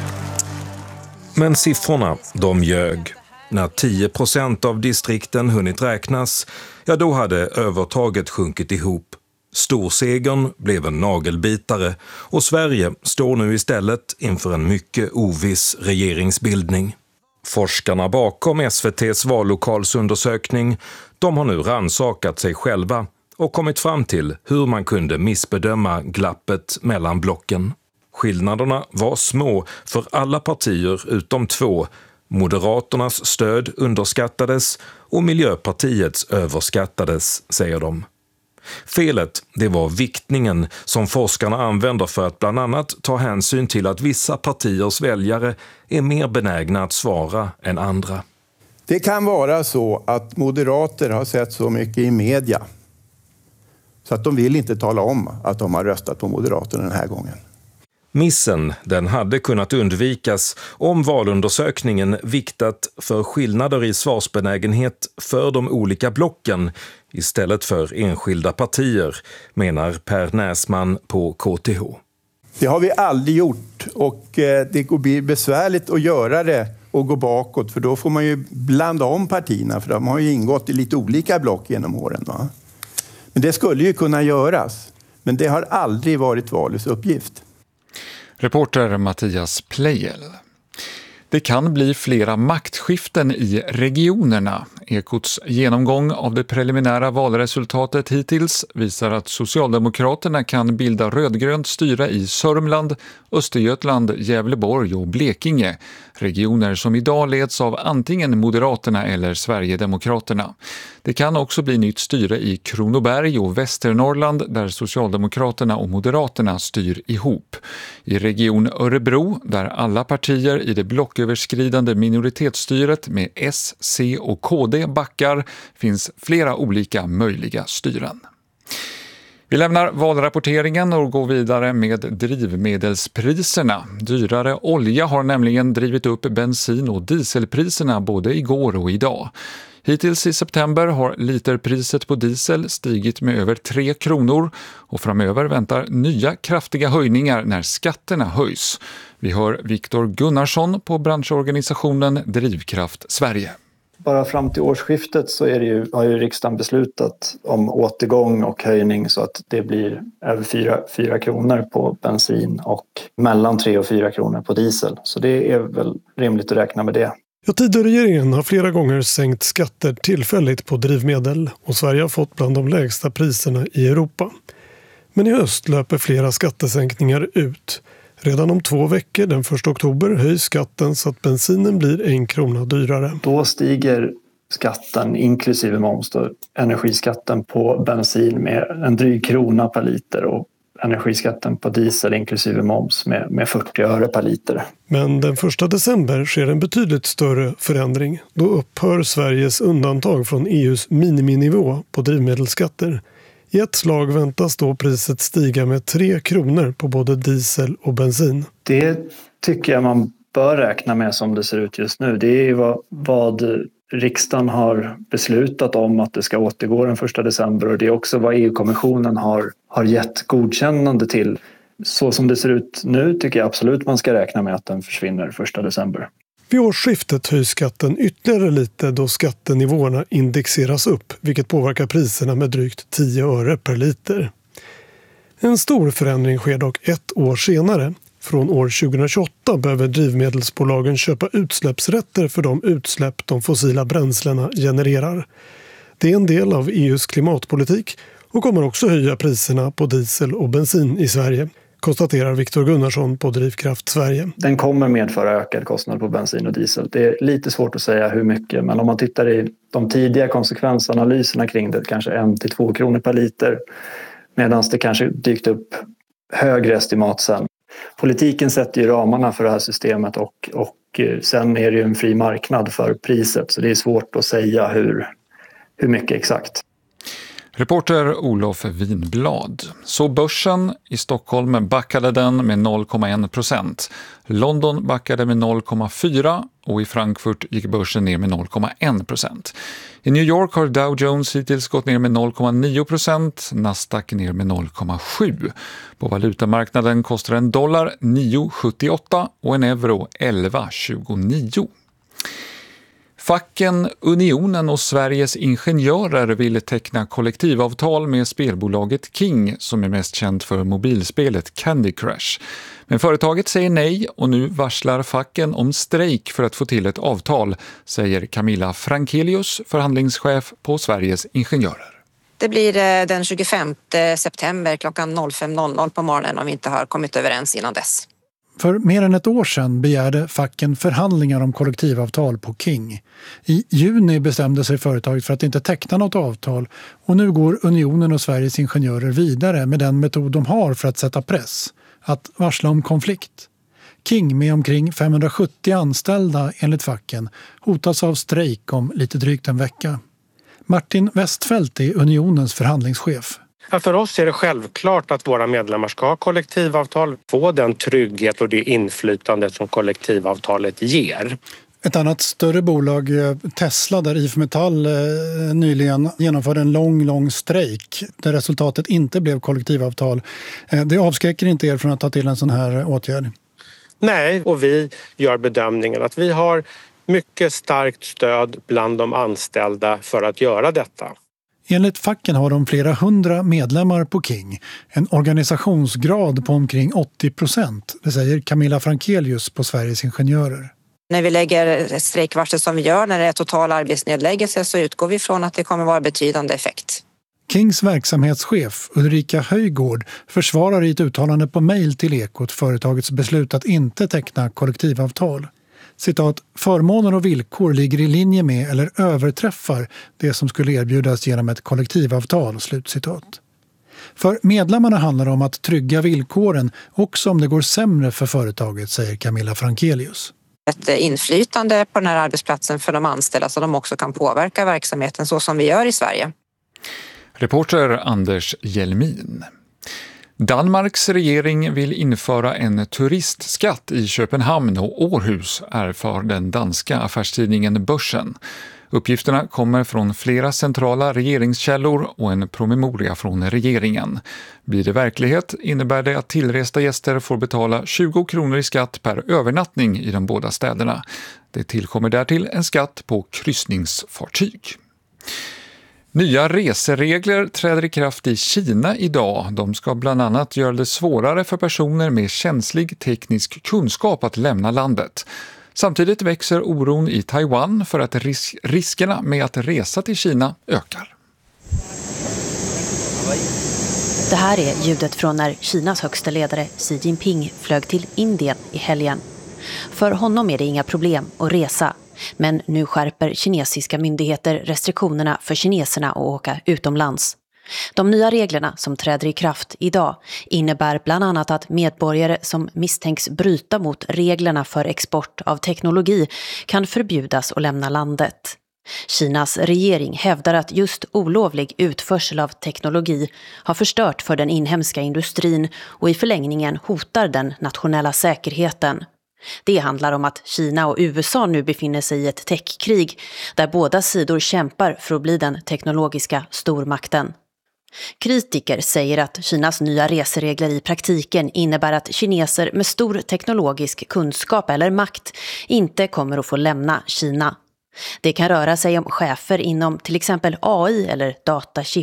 Men siffrorna, de ljög. När 10% av distrikten hunnit räknas, ja då hade övertaget sjunkit ihop. Storsegern blev en nagelbitare och Sverige står nu istället inför en mycket oviss regeringsbildning. Forskarna bakom SVT:s vallokalsundersökning, de har nu rannsakat sig själva och kommit fram till hur man kunde missbedöma glappet mellan blocken. Skillnaderna var små för alla partier utom 2. Moderaternas stöd underskattades och Miljöpartiets överskattades, säger de. Felet, det var viktningen som forskarna använder för att bland annat ta hänsyn till att vissa partiers väljare är mer benägna att svara än andra.
Det kan vara så att moderater har sett så mycket i media så att de vill inte tala om att de har röstat på Moderaterna den här gången.
Missen, den hade kunnat undvikas om valundersökningen viktat för skillnader i svarsbenägenhet för de olika blocken istället för enskilda partier, menar Per Näsman på KTH.
Det har vi aldrig gjort och det blir besvärligt att göra det och gå bakåt, för då får man ju blanda om partierna, för de har ju ingått i lite olika block genom åren. Va? Men det skulle ju kunna göras, men det har aldrig varit valets uppgift.
Reporter Mattias Plejel. Det kan bli flera maktskiften i regionerna. Ekots genomgång av det preliminära valresultatet hittills visar att Socialdemokraterna kan bilda rödgrönt styre i Sörmland, Östergötland, Gävleborg och Blekinge. Regioner som idag leds av antingen Moderaterna eller Sverigedemokraterna. Det kan också bli nytt styre i Kronoberg och Västernorrland där Socialdemokraterna och Moderaterna styr ihop. I region Örebro, där alla partier i det blocköverskridande minoritetsstyret med S, C och KD backar, finns flera olika möjliga styren. Vi lämnar valrapporteringen och går vidare med drivmedelspriserna. Dyrare olja har nämligen drivit upp bensin- och dieselpriserna både igår och idag. Hittills i september har literpriset på diesel stigit med över 3 kronor och framöver väntar nya kraftiga höjningar när skatterna höjs. Vi hör Viktor Gunnarsson på branschorganisationen Drivkraft Sverige.
Bara fram till årsskiftet så har ju riksdagen beslutat om återgång och höjning så att det blir över 4 kronor på bensin och mellan 3 och 4 kronor på diesel. Så det är väl rimligt att räkna med det.
Ja, Tidöregeringen har flera gånger sänkt skatter tillfälligt på drivmedel och Sverige har fått bland de lägsta priserna i Europa. Men i höst löper flera skattesänkningar ut. Redan om 2 veckor, den 1 oktober, höjs skatten så att bensinen blir 1 krona dyrare.
Då stiger skatten inklusive moms, då, energiskatten på bensin med en dryg krona per liter och energiskatten på diesel inklusive moms med 40 öre per liter.
Men den 1 december sker en betydligt större förändring. Då upphör Sveriges undantag från EUs miniminivå på drivmedelsskatter. I ett slag väntas då priset stiga med 3 kronor på både diesel och bensin.
Det tycker jag man bör räkna med som det ser ut just nu. Det är vad riksdagen har beslutat om att det ska återgå den 1 december och det är också vad EU-kommissionen har gett godkännande till. Så som det ser ut nu tycker jag absolut man ska räkna med att den försvinner 1 december.
Vid årsskiftet höjs skatten ytterligare lite då skattenivåerna indexeras upp, vilket påverkar priserna med drygt 10 öre per liter. En stor förändring sker dock 1 år senare. Från år 2028 behöver drivmedelsbolagen köpa utsläppsrätter för de utsläpp de fossila bränslena genererar. Det är en del av EUs klimatpolitik och kommer också höja priserna på diesel och bensin i Sverige, konstaterar Viktor Gunnarsson på Drivkraft Sverige.
Den kommer medföra ökad kostnad på bensin och diesel. Det är lite svårt att säga hur mycket, men om man tittar i de tidiga konsekvensanalyserna kring det, kanske 1-2 kronor per liter, medan det kanske dykt upp högre estimat sen. Politiken sätter ju ramarna för det här systemet och sen är det ju en fri marknad för priset, så det är svårt att säga hur mycket exakt.
Reporter Olof Winblad. Så börsen i Stockholm backade den med 0,1%. London backade med 0,4% och i Frankfurt gick börsen ner med 0,1%. I New York har Dow Jones hittills gått ner med 0,9%, Nasdaq ner med 0,7%. På valutamarknaden kostar en dollar 9,78 och en euro 11,29. Facken, Unionen och Sveriges ingenjörer ville teckna kollektivavtal med spelbolaget King som är mest känt för mobilspelet Candy Crush. Men företaget säger nej och nu varslar facken om strejk för att få till ett avtal, säger Camilla Frankelius, förhandlingschef på Sveriges ingenjörer.
Det blir den 25 september klockan 05.00 på morgonen om vi inte har kommit överens innan dess.
För mer än ett år sedan begärde facken förhandlingar om kollektivavtal på King. I juni bestämde sig företaget för att inte teckna något avtal och nu går Unionen och Sveriges ingenjörer vidare med den metod de har för att sätta press, att varsla om konflikt. King med omkring 570 anställda enligt facken hotas av strejk om lite drygt en vecka. Martin Westfeldt är Unionens förhandlingschef.
Ja, för oss är det självklart att våra medlemmar ska ha kollektivavtal, få den trygghet och det inflytande som kollektivavtalet ger.
Ett annat större bolag, Tesla, där IF Metall nyligen genomförde en lång strejk där resultatet inte blev kollektivavtal. Det avskräcker inte er från att ta till en sån här åtgärd?
Nej, och vi gör bedömningen att vi har mycket starkt stöd bland de anställda för att göra detta.
Enligt facken har de flera 100 medlemmar på King, en organisationsgrad på omkring 80%. Det säger Camilla Frankelius på Sveriges ingenjörer.
När vi lägger strejkvarsel som vi gör när det är total arbetsnedläggelse så utgår vi från att det kommer vara betydande effekt.
Kings verksamhetschef Ulrika Höjgård försvarar i ett uttalande på mejl till Ekot företagets beslut att inte teckna kollektivavtal. Citat, förmåner och villkor ligger i linje med eller överträffar det som skulle erbjudas genom ett kollektivavtal, slutcitat. För medlemmarna handlar det om att trygga villkoren också om det går sämre för företaget, säger Camilla Frankelius.
Ett inflytande på den här arbetsplatsen för de anställda så de också kan påverka verksamheten så som vi gör i Sverige.
Reporter Anders Hjelmin. Danmarks regering vill införa en turistskatt i Köpenhamn och Århus, erfar den danska affärstidningen Börsen. Uppgifterna kommer från flera centrala regeringskällor och en promemoria från regeringen. Blir det verklighet innebär det att tillresta gäster får betala 20 kronor i skatt per övernattning i de båda städerna. Det tillkommer därtill en skatt på kryssningsfartyg. Nya reseregler träder i kraft i Kina idag. De ska bland annat göra det svårare för personer med känslig teknisk kunskap att lämna landet. Samtidigt växer oron i Taiwan för att riskerna med att resa till Kina ökar.
Det här är ljudet från när Kinas högsta ledare Xi Jinping flög till Indien i helgen. För honom är det inga problem att resa. Men nu skärper kinesiska myndigheter restriktionerna för kineserna att åka utomlands. De nya reglerna som träder i kraft idag innebär bland annat att medborgare som misstänks bryta mot reglerna för export av teknologi kan förbjudas att lämna landet. Kinas regering hävdar att just olovlig utförsel av teknologi har förstört för den inhemska industrin och i förlängningen hotar den nationella säkerheten. Det handlar om att Kina och USA nu befinner sig i ett techkrig där båda sidor kämpar för att bli den teknologiska stormakten. Kritiker säger att Kinas nya reseregler i praktiken innebär att kineser med stor teknologisk kunskap eller makt inte kommer att få lämna Kina. Det kan röra sig om chefer inom till exempel AI eller datachip.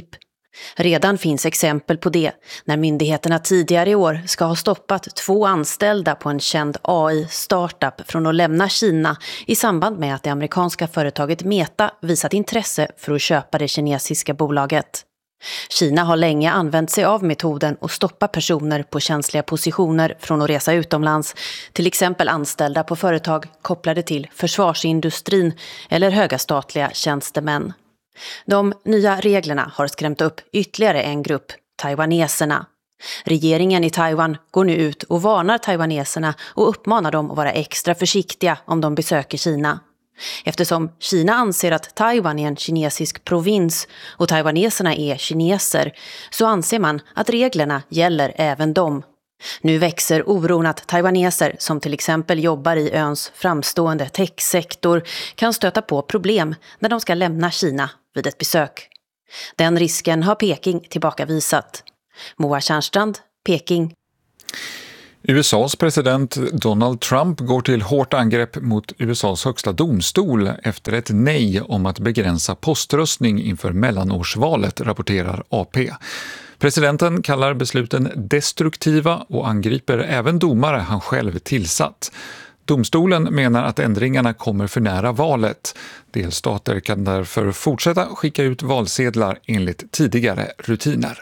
Redan finns exempel på det när myndigheterna tidigare i år ska ha stoppat 2 anställda på en känd AI-startup från att lämna Kina i samband med att det amerikanska företaget Meta visat intresse för att köpa det kinesiska bolaget. Kina har länge använt sig av metoden att stoppa personer på känsliga positioner från att resa utomlands, till exempel anställda på företag kopplade till försvarsindustrin eller höga statliga tjänstemän. De nya reglerna har skrämt upp ytterligare en grupp, taiwaneserna. Regeringen i Taiwan går nu ut och varnar taiwaneserna och uppmanar dem att vara extra försiktiga om de besöker Kina. Eftersom Kina anser att Taiwan är en kinesisk provins och taiwaneserna är kineser, så anser man att reglerna gäller även dem. Nu växer oron att taiwaneser som till exempel jobbar i öns framstående techsektor kan stöta på problem när de ska lämna Kina vid ett besök. Den risken har Peking tillbakavisat. Moa Tjärnstrand, Peking.
USAs president Donald Trump går till hårt angrepp mot USAs högsta domstol efter ett nej om att begränsa poströstning inför mellanårsvalet, rapporterar AP. Presidenten kallar besluten destruktiva och angriper även domare han själv tillsatt. Domstolen menar att ändringarna kommer för nära valet. Delstater kan därför fortsätta skicka ut valsedlar enligt tidigare rutiner.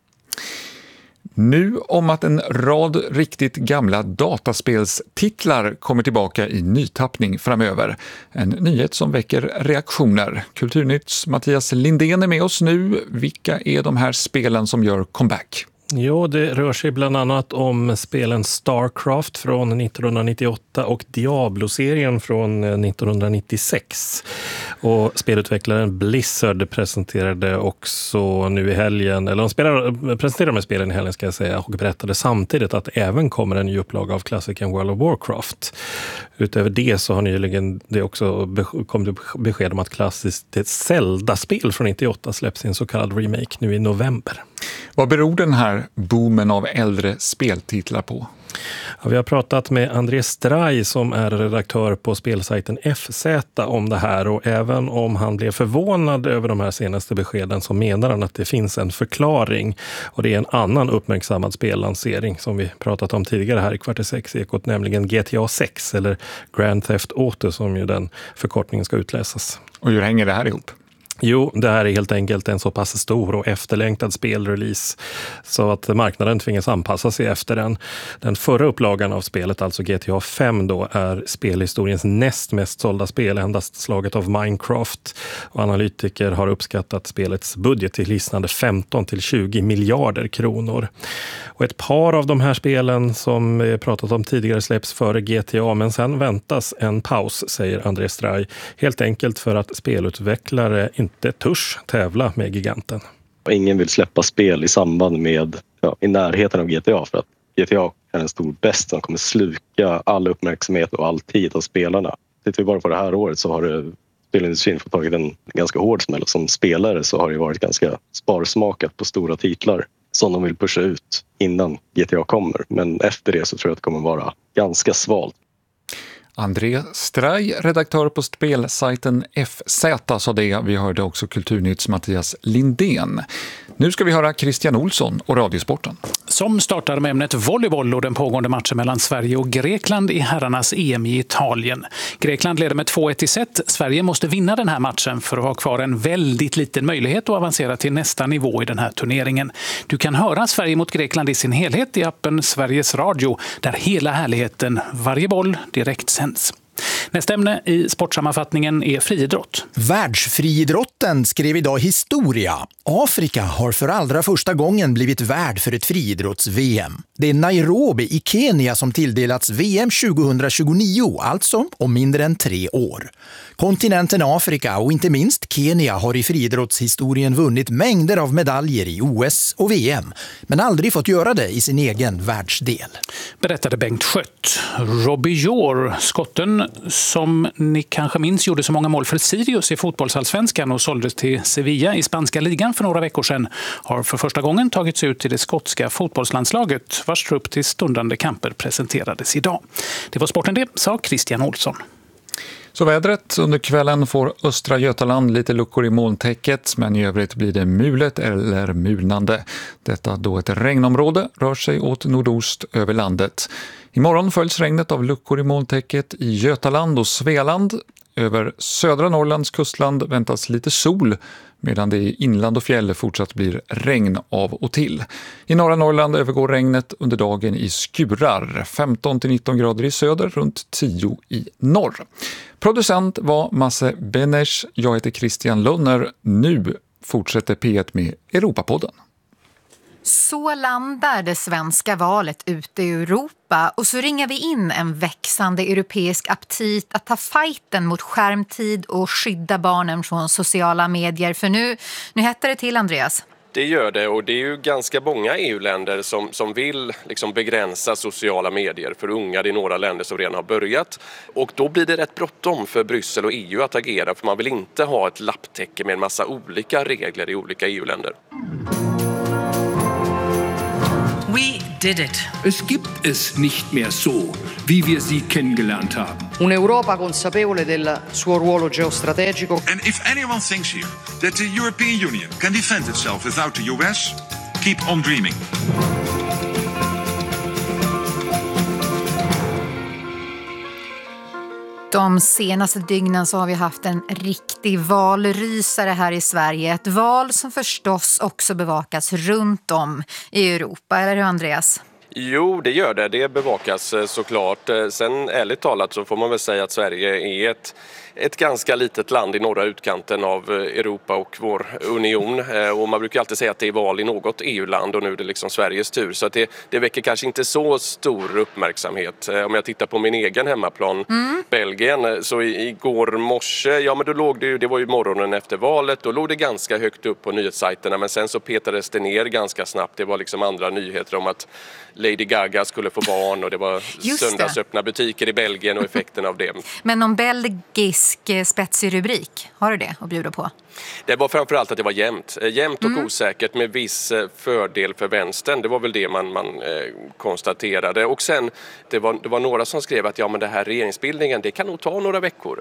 Nu om att en rad riktigt gamla dataspelstitlar kommer tillbaka i nytappning framöver. En nyhet som väcker reaktioner. Kulturnytts Mattias Lindén är med oss nu. Vilka är de här spelen som gör comeback?
Jo, det rör sig bland annat om spelen StarCraft från 1998 och Diablo-serien från 1996. Och spelutvecklaren Blizzard presenterade också nu i helgen, eller de presenterade de spelen i helgen ska jag säga, och berättade samtidigt att det även kommer en ny upplaga av klassikern World of Warcraft. Utöver det så har nyligen det också kommit besked om att klassiskt Zelda-spel från 98 släpps i en så kallad remake nu i november.
Vad beror den här boomen av äldre speltitlar på?
Ja, vi har pratat med André Straj som är redaktör på spelsajten FZ om det här, och även om han blev förvånad över de här senaste beskeden så menar han att det finns en förklaring, och det är en annan uppmärksammad spellansering som vi pratat om tidigare här i Kvart i 6-ekot, nämligen GTA 6 eller Grand Theft Auto som ju den förkortningen ska utläsas.
Och hur hänger det här ihop?
Jo, det här är helt enkelt en så pass stor och efterlängtad spelrelease så att marknaden tvingas anpassa sig efter den. Den förra upplagan av spelet, alltså GTA 5 då, är spelhistoriens näst mest sålda spel, endast slaget av Minecraft. Och analytiker har uppskattat spelets budget till hisnande 15-20 miljarder kronor. Och ett par av de här spelen som vi pratat om tidigare släpps före GTA, men sen väntas en paus, säger André Straj. Helt enkelt för att spelutvecklare inte törs tävla med giganten.
Ingen vill släppa spel i samband med, i närheten av GTA, för att GTA är en stor bäst som kommer sluka all uppmärksamhet och all tid av spelarna. Tittar vi bara på det här året så har spelindustrin fått tagit en ganska hård smäll. Som spelare så har det varit ganska sparsmakat på stora titlar som de vill pusha ut innan GTA kommer. Men efter det så tror jag att det kommer vara ganska svalt.
André Straj, redaktör på spelsajten FZ, sa det. Vi hörde också Kulturnytts Mattias Lindén. Nu ska vi höra Christian Olsson och Radiosporten.
Som startar med ämnet volleyboll och den pågående matchen mellan Sverige och Grekland i herrarnas EM i Italien. Grekland leder med 2-1 i set. Sverige måste vinna den här matchen för att ha kvar en väldigt liten möjlighet att avancera till nästa nivå i den här turneringen. Du kan höra Sverige mot Grekland i sin helhet i appen Sveriges Radio, där hela härligheten, varje boll, direkt sänds. Nästa ämne i sportsammanfattningen är friidrott.
Världsfriidrotten skrev idag historia. Afrika har för allra första gången blivit värd för ett friidrotts-VM. Det är Nairobi i Kenya som tilldelats VM 2029, alltså om mindre än 3 år. Kontinenten Afrika och inte minst Kenya har i friidrottshistorien vunnit mängder av medaljer i OS och VM, men aldrig fått göra det i sin egen världsdel.
Berättade Bengt Schött. Robbie Jor, skotten som ni kanske minns gjorde så många mål för Sirius i fotbollsallsvenskan och såldes till Sevilla i spanska ligan för några veckor sedan, har för första gången tagits ut till det skotska fotbollslandslaget, vars trupp till stundande kamper presenterades idag. Det var sporten det, sa Christian Olsson.
Så vädret. Under kvällen får östra Götaland lite luckor i molntäcket, men i övrigt blir det mulet eller mulnande. Detta då ett regnområde rör sig åt nordost över landet. Imorgon följs regnet av luckor i molntäcket i Götaland och Svealand. Över södra Norrlands kustland väntas lite sol, medan det i inland och fjäll fortsatt blir regn av och till. I norra Norrland övergår regnet under dagen i skurar, 15-19 grader i söder, runt 10 i norr. Producent var Masse Benesch, jag heter Christian Lönner. Nu fortsätter P1 med Europapodden.
Så landar det svenska valet ute i Europa och så ringar vi in en växande europeisk aptit att ta fighten mot skärmtid och skydda barnen från sociala medier. För nu hettar det till, Andreas.
Det gör det, och det är ju ganska många EU-länder som vill liksom begränsa sociala medier för unga. Det är några länder som redan har börjat. Och då blir det rätt bråttom för Bryssel och EU att agera, för man vill inte ha ett lapptäcke med en massa olika regler i olika EU-länder.
We did it. Es gibt es nicht mehr so, wie wir sie kennengelernt haben.
Un'Europa consapevole del suo ruolo geostrategico.
And if anyone thinks here that the European Union can defend itself without the US, keep on dreaming.
De senaste dygnen så har vi haft en riktig valrysare här i Sverige. Ett val som förstås också bevakas runt om i Europa. Eller hur, Andreas?
Jo, det gör det. Det bevakas såklart. Sen ärligt talat så får man väl säga att Sverige är ett ganska litet land i norra utkanten av Europa och vår union. Och man brukar alltid säga att det är val i något EU-land, och nu är det liksom Sveriges tur. Så att det väcker kanske inte så stor uppmärksamhet. Om jag tittar på min egen hemmaplan, Belgien, så igår morse, ja men då låg det var ju morgonen efter valet, då låg det ganska högt upp på nyhetssajterna, men sen så petades det ner ganska snabbt. Det var liksom andra nyheter om att Lady Gaga skulle få barn, och det var söndagsöppna butiker i Belgien och effekten av det.
Men någon belgisk spetsig rubrik, har du det att bjuda på?
Det var framförallt att det var jämnt och osäkert med viss fördel för vänstern. Det var väl det man konstaterade. Och sen, det var några som skrev att ja, men det här regeringsbildningen, det kan nog ta några veckor.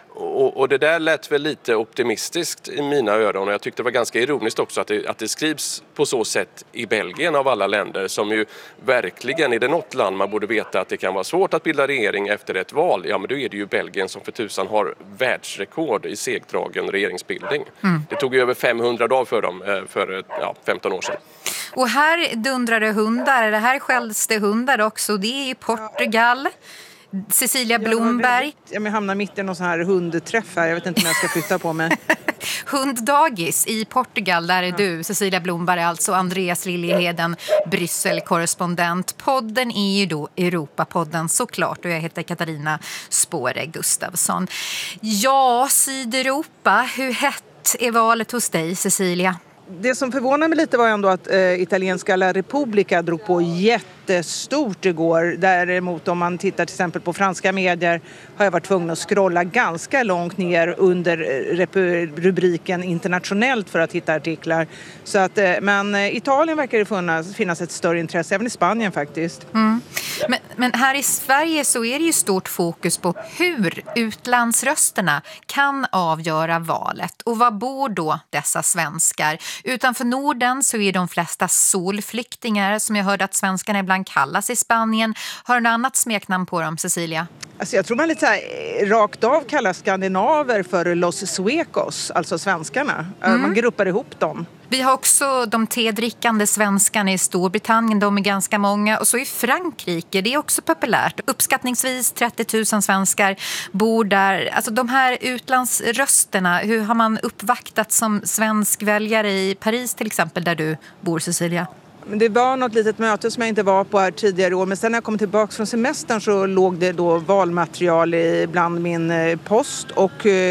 Och det där lät väl lite optimistiskt i mina öron, och jag tyckte det var ganska ironiskt också att det skrivs på så sätt i Belgien av alla länder, som ju verkligen, är det något land man borde veta att det kan vara svårt att bilda regering efter ett val, ja men då är det ju Belgien som för tusan har världsrekord i segdragen regeringsbildning. Det tog ju över 500 dagar för dem för 15 år sedan.
Och här dundrar det hundar, eller här skälls det hundar också, det är i Portugal. Cecilia Blomberg.
Jag hamnar mitt i någon sån här hundträff här. Jag vet inte om jag ska flytta på mig.
Hunddagis i Portugal, där är du, Cecilia Blomberg, alltså Andreas Liljeheden, Bryssel-korrespondent. Podden är ju då Europapodden såklart, och jag heter Katarina Spåre Gustafsson. Ja, Sydeuropa, hur hett är valet hos dig, Cecilia?
Det som förvånar mig lite var ändå att italienska La Repubblica drog på jättestort igår. Däremot om man tittar till exempel på franska medier har jag varit tvungen att scrolla ganska långt ner under rubriken internationellt för att hitta artiklar. Så att, men Italien verkar det finnas ett större intresse, även i Spanien faktiskt.
Men här i Sverige så är det ju stort fokus på hur utlandsrösterna kan avgöra valet. Och var bor då dessa svenskar? Utanför Norden så är de flesta solflyktingar, som jag hörde att svenskarna ibland kallas i Spanien. Har du något annat smeknamn på dem, Cecilia?
Alltså jag tror man lite så här, rakt av kallar skandinaver för los suecos, alltså svenskarna. Man gruppar ihop dem.
Vi har också de tedrickande svenskarna i Storbritannien, de är ganska många. Och så i Frankrike, det är också populärt. Uppskattningsvis 30 000 svenskar bor där. Alltså de här utlandsrösterna, hur har man uppvaktat som svensk väljare i Paris till exempel, där du bor, Cecilia?
Men det var något litet möte som jag inte var på här tidigare år. Men sen när jag kom tillbaka från semestern så låg det då valmaterial bland min post. Och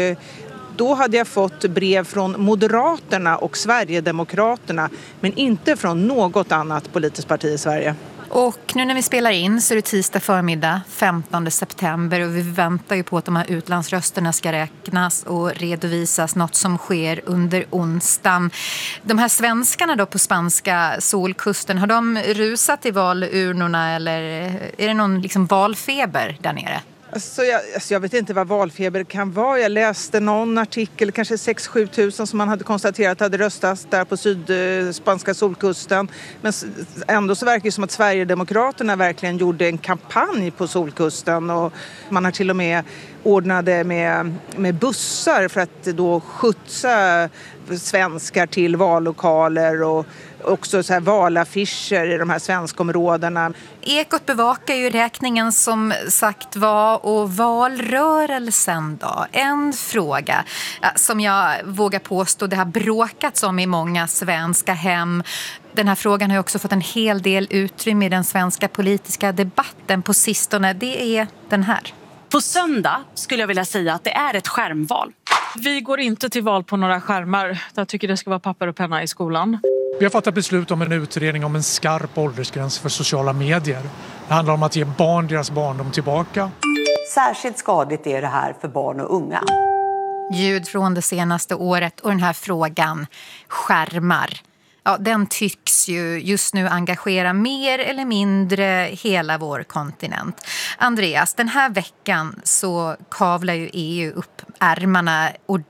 då hade jag fått brev från Moderaterna och Sverigedemokraterna. Men inte från något annat politiskt parti i Sverige.
Och nu när vi spelar in så är det tisdag förmiddag, 15 september. Och vi väntar ju på att de här utlandsrösterna ska räknas och redovisas, något som sker under onsdagen. De här svenskarna då på spanska solkusten, har de rusat i valurnorna eller är det någon liksom valfeber där nere?
Jag vet inte vad valfeber kan vara. Jag läste någon artikel, kanske 6-7 tusen som man hade konstaterat hade röstat där på sydspanska solkusten. Men ändå så verkar det som att Sverigedemokraterna verkligen gjorde en kampanj på solkusten. Och man har till och med ordnade med bussar för att då skjutsa svenskar till vallokaler och också så här valaffischer i de här svenskområdena.
Ekot bevakar ju räkningen som sagt var, och valrörelsen då. En fråga som jag vågar påstå det har bråkats om i många svenska hem. Den här frågan har ju också fått en hel del utrymme i den svenska politiska debatten på sistone. Det är den här.
På söndag skulle jag vilja säga att det är ett skärmval.
Vi går inte till val på några skärmar. Jag tycker det ska vara papper och penna i skolan.
Vi har fattat beslut om en utredning om en skarp åldersgräns för sociala medier. Det handlar om att ge barn deras barndom tillbaka.
Särskilt skadligt är det här för barn och unga.
Ljud från det senaste året och den här frågan, skärmar. Ja, den tycks ju just nu engagera mer eller mindre hela vår kontinent. Andreas, den här veckan så kavlar ju EU upp ärmarna